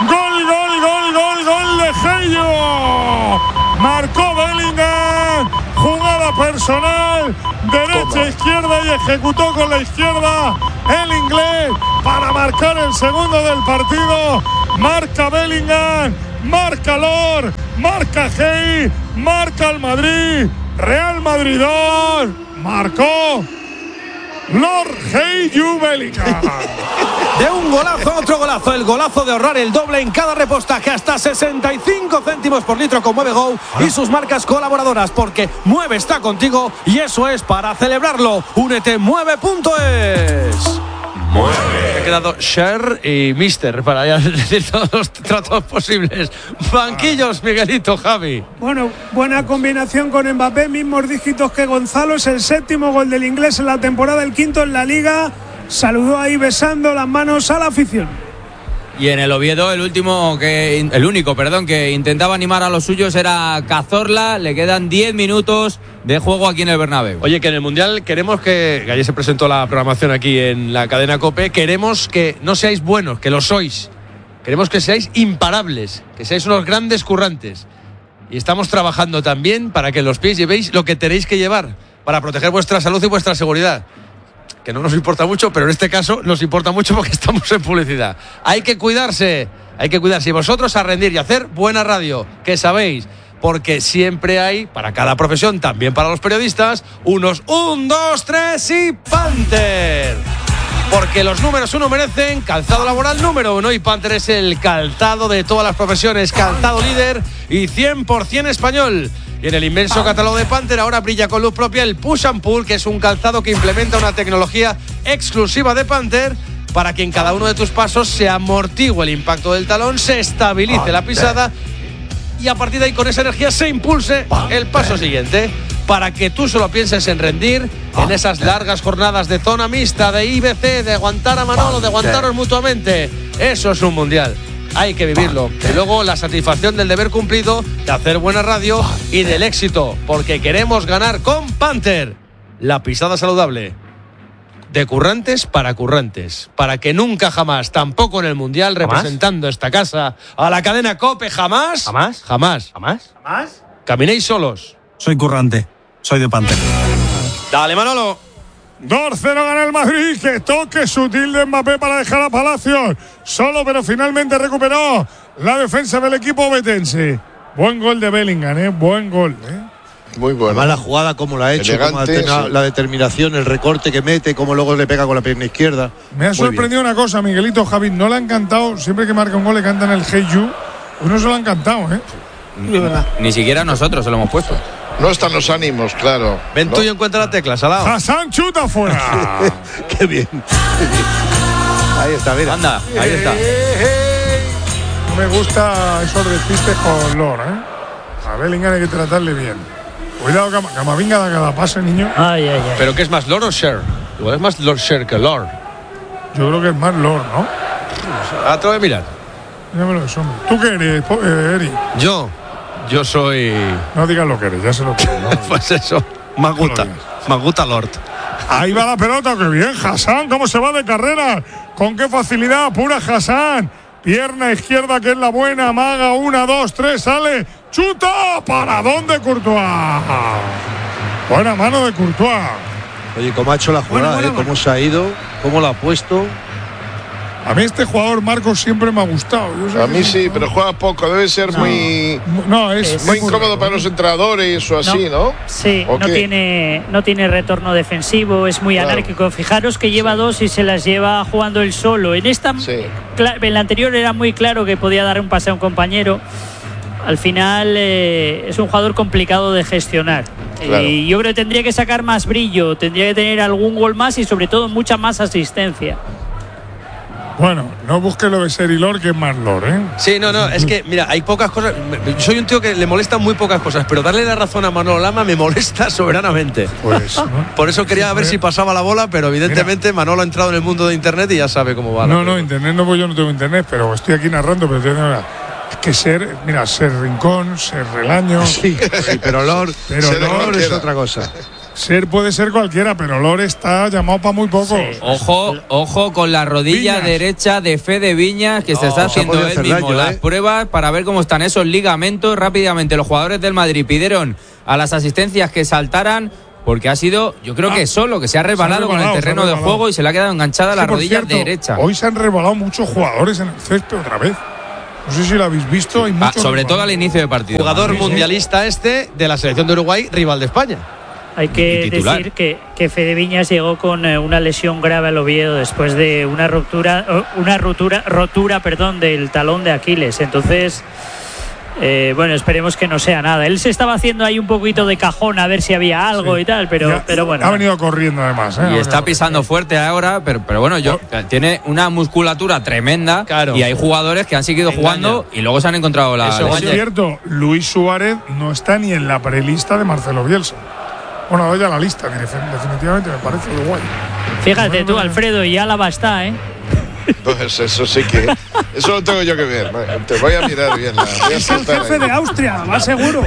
¡Gol de Gello! Marcó Bellingham. Jugada personal. Derecha, izquierda y ejecutó con la izquierda el inglés para marcar el segundo del partido. Marca Bellingham. Marca Lor. Marca Hey. Marca el Madrid. Real Madrid 2. Marcó Lord Hey Bellingham. De un golazo a otro golazo, el golazo de ahorrar el doble en cada repostaje, hasta 65 céntimos por litro con Mueve Go y sus marcas colaboradoras, porque Mueve está contigo y eso es para celebrarlo. Únete Mueve.es. He quedado Sher y Mister para ya decir todos los tratos posibles. Banquillos, Miguelito, Javi. Bueno, buena combinación con Mbappé, mismos dígitos que Gonzalo. Es el 7º gol del inglés en la temporada, el 5º en la Liga. Saludó ahí besando las manos a la afición. Y en el Oviedo el único que intentaba animar a los suyos era Cazorla. Le quedan 10 minutos de juego aquí en el Bernabéu. Oye, que en el Mundial queremos que ayer se presentó la programación aquí en la cadena COPE, queremos que no seáis buenos, que lo sois. Queremos que seáis imparables, que seáis unos grandes currantes. Y estamos trabajando también para que en los pies llevéis lo que tenéis que llevar para proteger vuestra salud y vuestra seguridad. Que no nos importa mucho, pero en este caso nos importa mucho porque estamos en publicidad. Hay que cuidarse. Y vosotros a rendir y hacer buena radio, que sabéis, porque siempre hay, para cada profesión, también para los periodistas, unos 1, 2, 3 y Panther. Porque los números 1 merecen calzado laboral número 1 y Panther es el calzado de todas las profesiones, calzado líder y 100% español. Y en el inmenso catálogo de Panther ahora brilla con luz propia el Push and Pull, que es un calzado que implementa una tecnología exclusiva de Panther para que en cada uno de tus pasos se amortigue el impacto del talón, se estabilice la pisada y a partir de ahí con esa energía se impulse el paso siguiente, para que tú solo pienses en rendir en esas largas jornadas de zona mixta, de IBC, de aguantar a Manolo, de aguantaros mutuamente. Eso es un mundial. Hay que vivirlo. Y luego la satisfacción del deber cumplido, de hacer buena radio y del éxito, porque queremos ganar con Panther. La pisada saludable. De currantes, para que nunca jamás, tampoco en el Mundial, representando esta casa a la cadena COPE, jamás. Caminéis solos. Soy currante, soy de Panther. Dale, Manolo. 2-0 gana el Madrid, que toque sutil de Mbappé para dejar a Palacios solo, pero finalmente recuperó la defensa del equipo betense. Buen gol de Bellingham, buen gol. Muy bueno. Además, la jugada como la ha hecho, elegante, como la determinación, el recorte que mete, como luego le pega con la pierna izquierda. Me ha sorprendido una cosa, Miguelito, Javi, no le han cantado, siempre que marca un gol le cantan el Hey You, pues no se lo han cantado, Ni siquiera nosotros se lo hemos puesto. No están los ánimos, claro. Ven tú y encuentra la tecla, Salao. Hassan chuta fuera. Qué bien. Ahí está, mira. Anda, ahí está. No me gusta esos despistes con Lor, A Bellingham hay que tratarle bien. Cuidado, Camavinga da cada pase, niño. Ay. ¿Pero qué es más, Lor o Sher? Igual es más Lord Sher que Lor. Yo creo que es más Lor, ¿no? Atro de mirar. Dígamelo eso. ¿Tú qué eres, Eri? Yo soy... No digas lo que eres, ya se lo creo. ¿No? Pues eso, me gusta Lord. Ahí va la pelota, qué bien, Hassan, cómo se va de carrera, con qué facilidad, pura Hassan. Pierna izquierda, que es la buena, amaga, 1, 2, 3, sale, chuta, ¿para dónde Courtois? Buena mano de Courtois. Oye, cómo ha hecho la jugada, cómo se ha ido, cómo lo ha puesto. A mí este jugador, Marcos, siempre me ha gustado. A mí sí, pero juega poco. Debe ser muy incómodo para los entrenadores o así, ¿no? Sí, no tiene retorno defensivo, es muy anárquico. Fijaros que lleva 2 y se las lleva jugando él solo. En la anterior era muy claro que podía dar un pase a un compañero. Al final es un jugador complicado de gestionar. Claro. Y yo creo que tendría que sacar más brillo, tendría que tener algún gol más y sobre todo mucha más asistencia. Bueno, no busques lo de Serilor, que es más Lor, Sí, no, es que, mira, hay pocas cosas. Soy un tío que le molestan muy pocas cosas, pero darle la razón a Manolo Lama me molesta soberanamente. Pues, ¿no? Por eso quería ver si pasaba la bola, pero evidentemente Manolo ha entrado en el mundo de Internet y ya sabe cómo va. No, Internet no, pues yo no tengo Internet, pero estoy aquí narrando, pero es que ser Rincón, ser Relaño. Sí, pero Lor es otra cosa. Ser puede ser cualquiera, pero Lore está llamado para muy poco. Sí. Ojo con la rodilla Viñas. derecha de Fede Viñas, que se está haciendo él mismo las pruebas para ver cómo están esos ligamentos. Rápidamente los jugadores del Madrid pidieron a las asistencias que saltaran, porque ha sido, yo creo que solo, que se ha resbalado con el terreno de juego y se le ha quedado enganchada la rodilla derecha. Hoy se han resbalado muchos jugadores en el césped otra vez. No sé si lo habéis visto. Hay muchos sobre todo al inicio de partido. Jugador mundialista de la selección de Uruguay, rival de España. Hay que decir que Fede Viñas llegó con una lesión grave al Oviedo después de una rotura del talón de Aquiles. Entonces, bueno, esperemos que no sea nada. Él se estaba haciendo ahí un poquito de cajón a ver si había algo y tal, pero bueno. Ha venido corriendo además. Y está pisando fuerte ahora, pero bueno, tiene una musculatura tremenda. Claro. Y hay jugadores que han seguido jugando y luego se han encontrado la Eso es cierto. Luis Suárez no está ni en la prelista de Marcelo Bielsa. Bueno, doy ya la lista, definitivamente me parece Uruguay. Fíjate tú, Alfredo, y Álava está, ¿eh? Pues eso sí que. Eso lo tengo yo que ver. Te voy a mirar bien. Es el jefe de Austria, va seguro.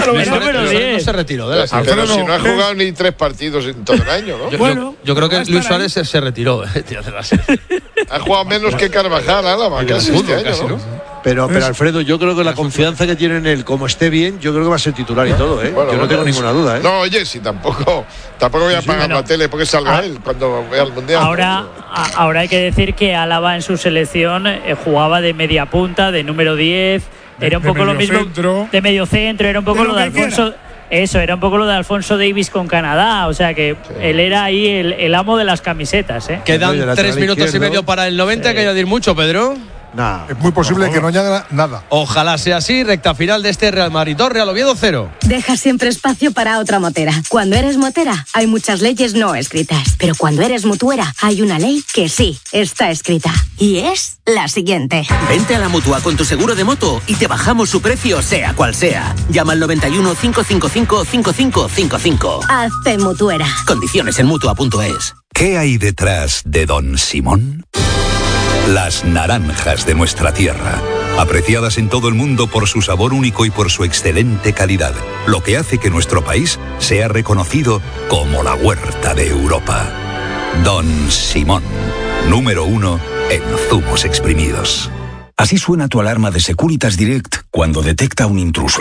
No se retiró de la selección. Pero si no ha jugado ni 3 partidos en todo el año, ¿no? Yo creo que Luis Suárez se retiró de la selección. Ha jugado menos que Carvajal, Álava, casi este año, ¿no? Pero Alfredo, yo creo que la confianza que tiene en él, como esté bien, yo creo que va a ser titular y todo, ¿eh? Bueno, yo no tengo ninguna duda, ¿eh? No, oye, si tampoco voy a apagar la tele porque salga él cuando vea el Mundial. Ahora hay que decir que Álava en su selección jugaba de media punta, de número 10, era un poco lo mismo de medio centro, era un poco lo de Alfonso. Eso, era un poco lo de Alfonso Davis con Canadá, o sea que él era ahí el amo de las camisetas, ¿eh? Quedan 3 minutos y medio para el 90, hay que añadir mucho, Pedro. Nah, es muy posible que no añada nada. Ojalá sea así. Recta final de este Real Madrid 2, Real Oviedo 0. Deja siempre espacio para otra motera. Cuando eres motera hay muchas leyes no escritas, pero cuando eres mutuera hay una ley que sí está escrita y es la siguiente. Vente a la Mutua con tu seguro de moto y te bajamos su precio sea cual sea. Llama al 91 555 5555. Hazte mutuera. Condiciones en Mutua.es. ¿Qué hay detrás de Don Simón? Las naranjas de nuestra tierra, apreciadas en todo el mundo por su sabor único y por su excelente calidad, lo que hace que nuestro país sea reconocido como la huerta de Europa. Don Simón, número 1 en zumos exprimidos. Así suena tu alarma de Securitas Direct cuando detecta un intruso.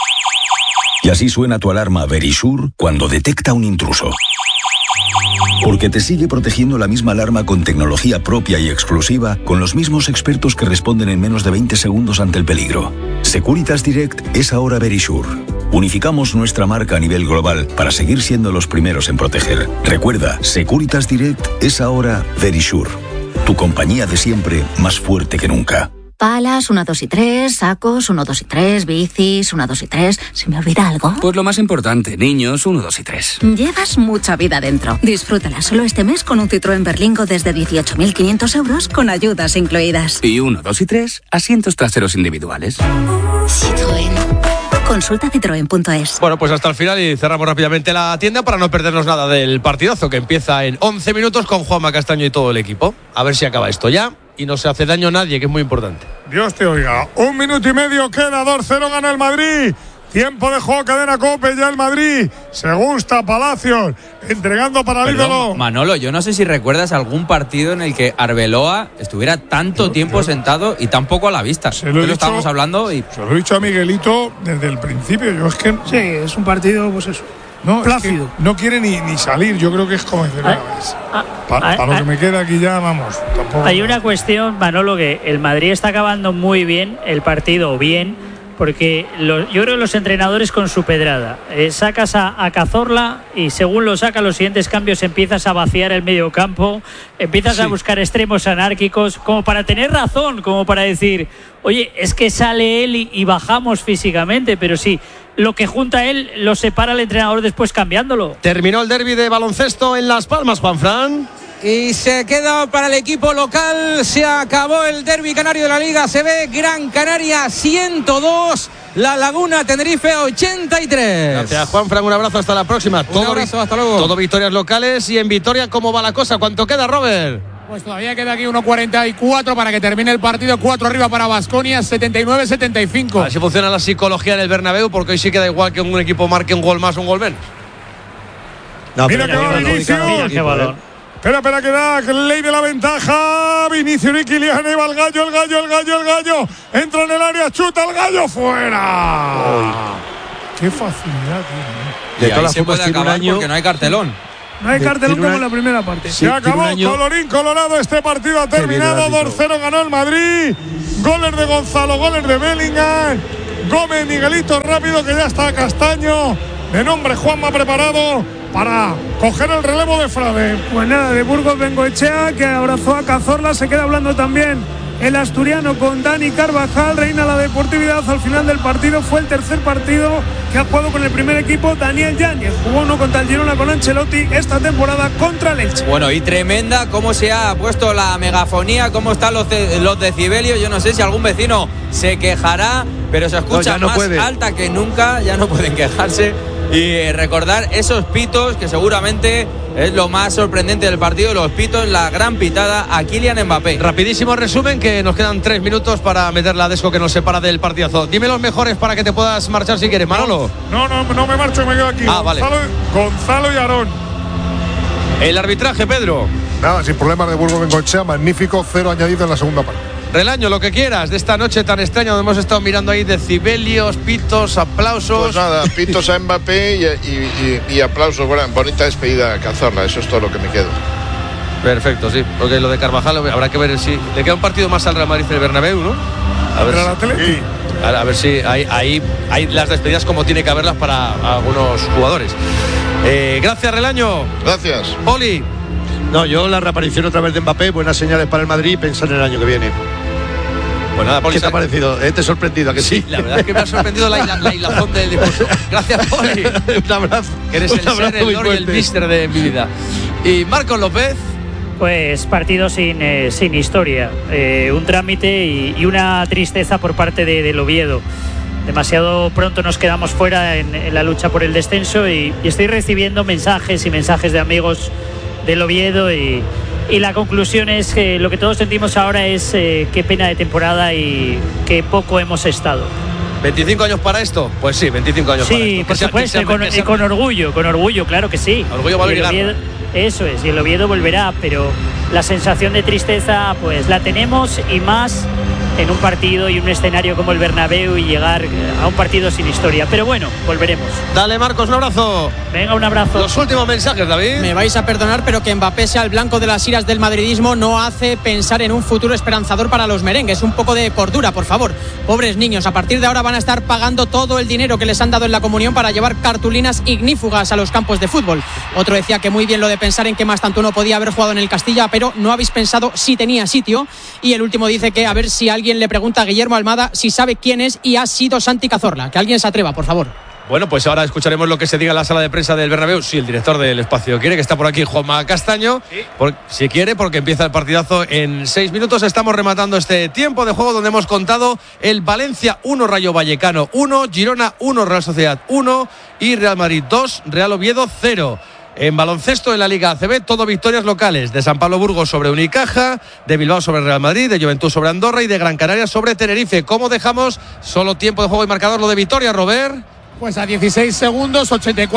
Y así suena tu alarma Verisure cuando detecta un intruso. Porque te sigue protegiendo la misma alarma con tecnología propia y exclusiva, con los mismos expertos que responden en menos de 20 segundos ante el peligro. Securitas Direct es ahora Verisure. Unificamos nuestra marca a nivel global para seguir siendo los primeros en proteger. Recuerda, Securitas Direct es ahora Verisure. Tu compañía de siempre, más fuerte que nunca. Palas, 1, 2 y 3, sacos, 1, 2 y 3, bicis, 1, 2 y 3. ¿Se me olvida algo? Pues lo más importante, niños, 1, 2 y 3. Llevas mucha vida dentro. Disfrútala solo este mes con un Citroën Berlingo desde 18.500 euros con ayudas incluidas. Y 1, 2 y 3, asientos traseros individuales. Citroën. Consulta citroen.es. Bueno, pues hasta el final y cerramos rápidamente la tienda para no perdernos nada del partidazo que empieza en 11 minutos con Juanma Castaño y todo el equipo. A ver si acaba esto ya y no se hace daño a nadie, que es muy importante. Dios te oiga. 1 minuto y medio queda, 2-0 gana el Madrid. Tiempo de juego, cadena COPE, ya el Madrid. Se gusta Palacios, entregando para el ídolo. Manolo, yo no sé si recuerdas algún partido en el que Arbeloa estuviera tanto tiempo sentado y tan poco a la vista. Se lo estábamos hablando y... Se lo he dicho a Miguelito desde el principio. Yo es que... Sí, es un partido, pues eso. No, plácido. Es que no quiere ni salir. Yo creo que es como decir, para lo que me queda aquí ya, vamos. Tampoco. Hay una cuestión, Manolo, que el Madrid está acabando muy bien el partido, porque yo creo que los entrenadores con su pedrada sacas a Cazorla y según lo saca los siguientes cambios empiezas a vaciar el medio campo, empiezas a buscar extremos anárquicos como para tener razón, como para decir, oye, es que sale él y bajamos físicamente, pero sí, lo que junta él lo separa el entrenador después cambiándolo. Terminó el derbi de baloncesto en Las Palmas, Juanfran. Y se queda para el equipo local. Se acabó el derbi canario de la Liga. Se ve Gran Canaria 102, La Laguna Tenerife 83. Gracias, Juanfran. Un abrazo, hasta la próxima. Un abrazo, hasta luego. Todo victorias locales. Y en Vitoria, ¿cómo va la cosa? ¿Cuánto queda, Robert? Pues todavía queda aquí 1.44 para que termine el partido. 4 arriba para Baskonia, 79-75. A ver si funciona la psicología en el Bernabéu, porque hoy sí queda igual que un equipo marque un gol más o un gol menos. No, mira que va Vinicius. Mira qué balón. Espera, que da ley de la ventaja. Vinicius y Kylian, ahí va el gallo. Entra en el área, chuta el gallo, fuera. Qué facilidad tiene. Y ahí se puede acabar porque no hay cartelón. No hay cartelón como en la primera parte. Se acabó, colorín colorado, este partido ha terminado. 2-0 ganó el Madrid. Goles de Gonzalo, goles de Bellingham. Gómez, Miguelito rápido, que ya está Castaño. De nombre Juanma preparado para coger el relevo de Frade. Pues nada, de Burgos Bengoechea, que abrazó a Cazorla. Se queda hablando también el asturiano con Dani Carvajal. Reina la deportividad al final del partido. Fue el tercer partido que ha jugado con el primer equipo Daniel Yáñez. Jugó uno contra el Girona con Ancelotti, esta temporada contra el Elche. Bueno, y tremenda cómo se ha puesto la megafonía, cómo están los decibelios. Yo no sé si algún vecino se quejará, pero se escucha más alta que nunca. Ya no pueden quejarse. Y recordar esos pitos, que seguramente es lo más sorprendente del partido, los pitos, la gran pitada a Kylian Mbappé. Rapidísimo resumen, que nos quedan 3 minutos para meter la desco que nos separa del partidazo. Dime los mejores para que te puedas marchar si quieres, Manolo. No me marcho, me quedo aquí. Vale. Gonzalo y Aarón. El arbitraje, Pedro. Nada, sin problemas de Burgos Bengoechea, magnífico, 0 añadido en la segunda parte. Relaño, lo que quieras de esta noche tan extraña donde hemos estado mirando ahí decibelios, pitos, aplausos. Pues nada, pitos a Mbappé y aplausos. Bueno, bonita despedida a Cazorla, eso es todo lo que me quedo. Perfecto, sí, porque lo de Carvajal habrá que ver si le queda un partido más al Real Madrid en el Bernabéu, ¿no? A ver si hay las despedidas como tiene que haberlas para algunos jugadores. Gracias, Relaño. Gracias. Poli. No, yo la reaparición otra vez de Mbappé, buenas señales para el Madrid y pensar en el año que viene. Pues nada, Poli, ¿qué te ha parecido? ¿Te he sorprendido? ¿A que sí? La verdad es que me ha sorprendido la hilazón del discurso. Gracias, Poli. Un abrazo. Que eres el ser, el lord y el mister de mi vida. Y Marcos López. Pues partido sin historia. Un trámite y una tristeza por parte del Oviedo. Demasiado pronto nos quedamos fuera en la lucha por el descenso y estoy recibiendo mensajes y mensajes de amigos del Oviedo y la conclusión es que lo que todos sentimos ahora es qué pena de temporada y qué poco hemos estado. ¿25 años para esto? Pues sí, 25 años para esto. Sí, por supuesto, con orgullo, claro que sí. Orgullo, valor y garra. Eso es, y el Oviedo volverá, pero la sensación de tristeza pues la tenemos, y más en un partido y un escenario como el Bernabéu, y llegar a un partido sin historia. Pero bueno, volveremos. Dale, Marcos, un abrazo. Venga, un abrazo. Los últimos mensajes, David. Me vais a perdonar, pero que Mbappé sea el blanco de las iras del madridismo no hace pensar en un futuro esperanzador para los merengues. Un poco de cordura, por favor. Pobres niños, a partir de ahora van a estar pagando todo el dinero que les han dado en la comunión para llevar cartulinas ignífugas a los campos de fútbol. Otro decía que muy bien lo de pensar en que Mastantuono podía haber jugado en el Castilla, pero no habéis pensado si tenía sitio. Y el último dice que a ver si alguien le pregunta a Guillermo Almada si sabe quién es y ha sido Santi Cazorla. Que alguien se atreva, por favor. Bueno, pues ahora escucharemos lo que se diga en la sala de prensa del Bernabéu. Sí, el director del espacio quiere, que está por aquí, Juanma Castaño. ¿Sí? Si quiere, porque empieza el partidazo en 6 minutos. Estamos rematando este tiempo de juego donde hemos contado el Valencia 1, Rayo Vallecano 1, Girona 1, Real Sociedad 1 y Real Madrid 2, Real Oviedo 0. En baloncesto en la Liga ACB, todo victorias locales. De San Pablo Burgos sobre Unicaja, de Bilbao sobre Real Madrid, de Juventud sobre Andorra y de Gran Canaria sobre Tenerife. ¿Cómo dejamos? Solo tiempo de juego y marcador lo de Vitoria, Robert. Pues a 16 segundos,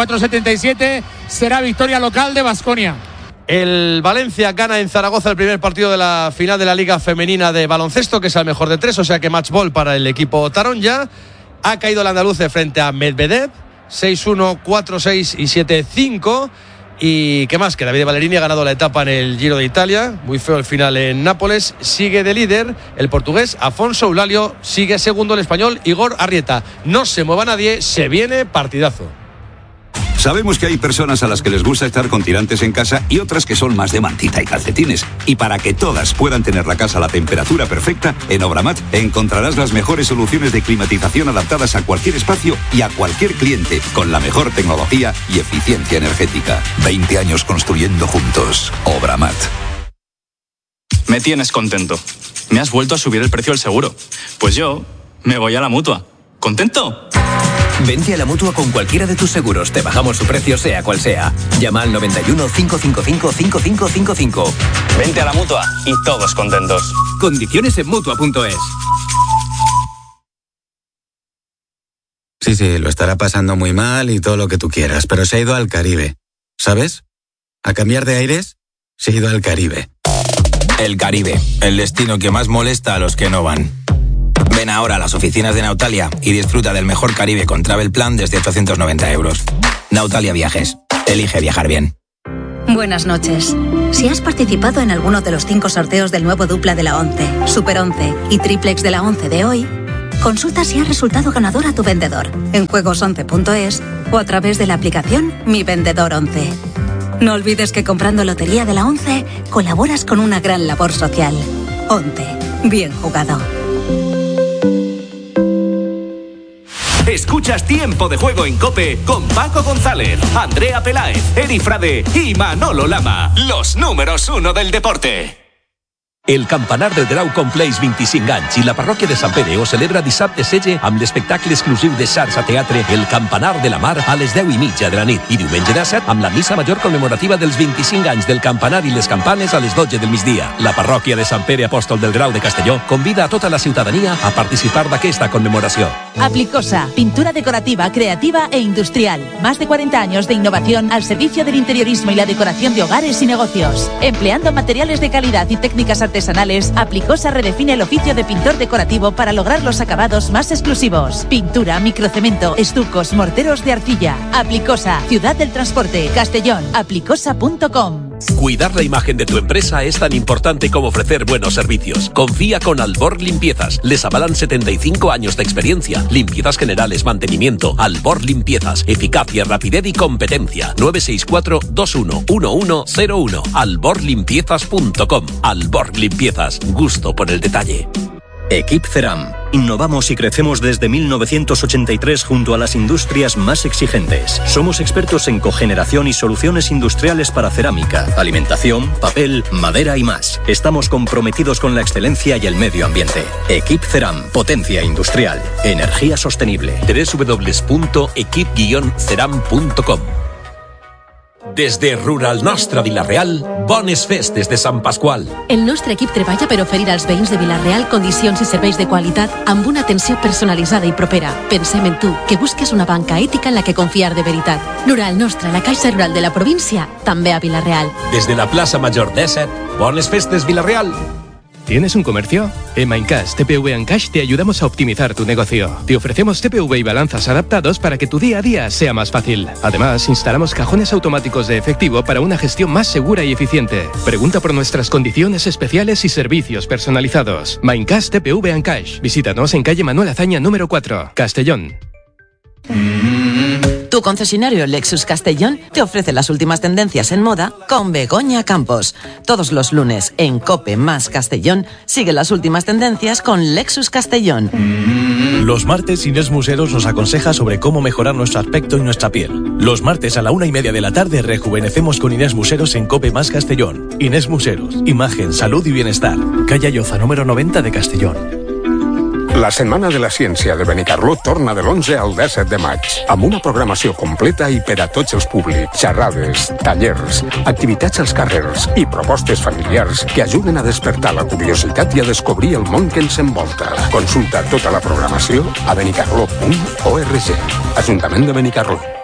84-77, será victoria local de Baskonia. El Valencia gana en Zaragoza el primer partido de la final de la Liga Femenina de Baloncesto, que es el mejor de 3, o sea que match ball para el equipo Taronja. Ha caído el andaluz frente a Medvedev, 6-1, 4-6 y 7-5. Y qué más, que Davide Ballerini ha ganado la etapa en el Giro de Italia, muy feo el final en Nápoles. Sigue de líder el portugués Afonso Eulalio, sigue segundo el español Igor Arrieta. No se mueva nadie, se viene partidazo. Sabemos que hay personas a las que les gusta estar con tirantes en casa y otras que son más de mantita y calcetines. Y para que todas puedan tener la casa a la temperatura perfecta, en Obramat encontrarás las mejores soluciones de climatización adaptadas a cualquier espacio y a cualquier cliente, con la mejor tecnología y eficiencia energética. 20 años construyendo juntos. Obramat. Me tienes contento. Me has vuelto a subir el precio del seguro. Pues yo me voy a la Mutua. ¿Contento? Vente a la Mutua con cualquiera de tus seguros. Te bajamos su precio sea cual sea. Llama al 91 555 5555. Vente a la Mutua y todos contentos. Condiciones en Mutua.es. Sí, lo estará pasando muy mal y todo lo que tú quieras, pero se ha ido al Caribe. ¿Sabes? A cambiar de aires, se ha ido al Caribe. El Caribe, el destino que más molesta a los que no van. Ven ahora a las oficinas de Nautalia y disfruta del mejor Caribe con Travel Plan desde 890 €. Nautalia Viajes. Elige viajar bien. Buenas noches. Si has participado en alguno de los 5 sorteos del nuevo dupla de la 11, Super 11 y Triplex de la 11 de hoy, consulta si has resultado ganador a tu vendedor en juegos11.es o a través de la aplicación Mi Vendedor 11. No olvides que comprando Lotería de la 11 colaboras con una gran labor social. 11. Bien jugado. Escuchas Tiempo de Juego en COPE con Paco González, Andrea Peláez, Eri Frade i Manolo Lama. Los números 1 del deporte. El Campanar del Grau compleix 25 anys i la parròquia de Sant Pere ho celebra dissabte 16 amb l'espectacle exclusiu de Sarsa Teatre El Campanar de la Mar a les 10:30 de la nit i diumenge 17 amb la missa major commemorativa dels 25 anys del Campanar i les campanes a les 12 del migdia. La parròquia de Sant Pere Apòstol del Grau de Castelló convida a tota la ciutadania a participar d'aquesta conmemoració. Aplicosa, pintura decorativa, creativa e industrial. Más de 40 años de innovación al servicio del interiorismo y la decoración de hogares y negocios. Empleando materiales de calidad y técnicas artesanales, Aplicosa redefine el oficio de pintor decorativo para lograr los acabados más exclusivos. Pintura, microcemento, estucos, morteros de arcilla. Aplicosa, Ciudad del Transporte, Castellón. Aplicosa.com. Cuidar la imagen de tu empresa es tan importante como ofrecer buenos servicios. Confía con Albor Limpiezas. Les avalan 75 años de experiencia. Limpiezas generales, mantenimiento. Albor Limpiezas. Eficacia, rapidez y competencia. 964-211101. alborlimpiezas.com. Albor Limpiezas. Gusto por el detalle. Equip Ceram. Innovamos y crecemos desde 1983 junto a las industrias más exigentes. Somos expertos en cogeneración y soluciones industriales para cerámica, alimentación, papel, madera y más. Estamos comprometidos con la excelencia y el medio ambiente. Equip Ceram. Potencia industrial. Energía sostenible. www.equip-ceram.com. Des de Rural Nostra Vila-real, bones festes de Sant Pasqual. El nostre equip treballa per oferir als veïns de Vila-real condicions i serveis de qualitat amb una atenció personalitzada i propera. Pensem en tu, que busques una banca ètica en la que confiar de veritat. Rural Nostra, la Caixa Rural de la província, també a Vila-real. Des de la plaça Major 17, bones festes Vila-real. ¿Tienes un comercio? En Maincash TPV Encash te ayudamos a optimizar tu negocio. Te ofrecemos TPV y balanzas adaptados para que tu día a día sea más fácil. Además, instalamos cajones automáticos de efectivo para una gestión más segura y eficiente. Pregunta por nuestras condiciones especiales y servicios personalizados. Maincash TPV Encash. Visítanos en calle Manuel Azaña número 4, Castellón. Tu concesionario Lexus Castellón te ofrece las últimas tendencias en moda con Begoña Campos. Todos los lunes en COPE más Castellón sigue las últimas tendencias con Lexus Castellón. Los martes Inés Museros nos aconseja sobre cómo mejorar nuestro aspecto y nuestra piel. Los martes a la 1:30 de la tarde rejuvenecemos con Inés Museros en COPE más Castellón. Inés Museros, imagen, salud y bienestar. Calle Lloza número 90 de Castellón. La Setmana de la Ciència de Benicarló torna de l'11 al 17 de maig, amb una programació completa i per a tots els públics, xerrades, tallers, activitats als carrers i propostes familiars que ajuden a despertar la curiositat i a descobrir el món que ens envolta. Consulta tota la programació a benicarló.org. Ajuntament de Benicarló.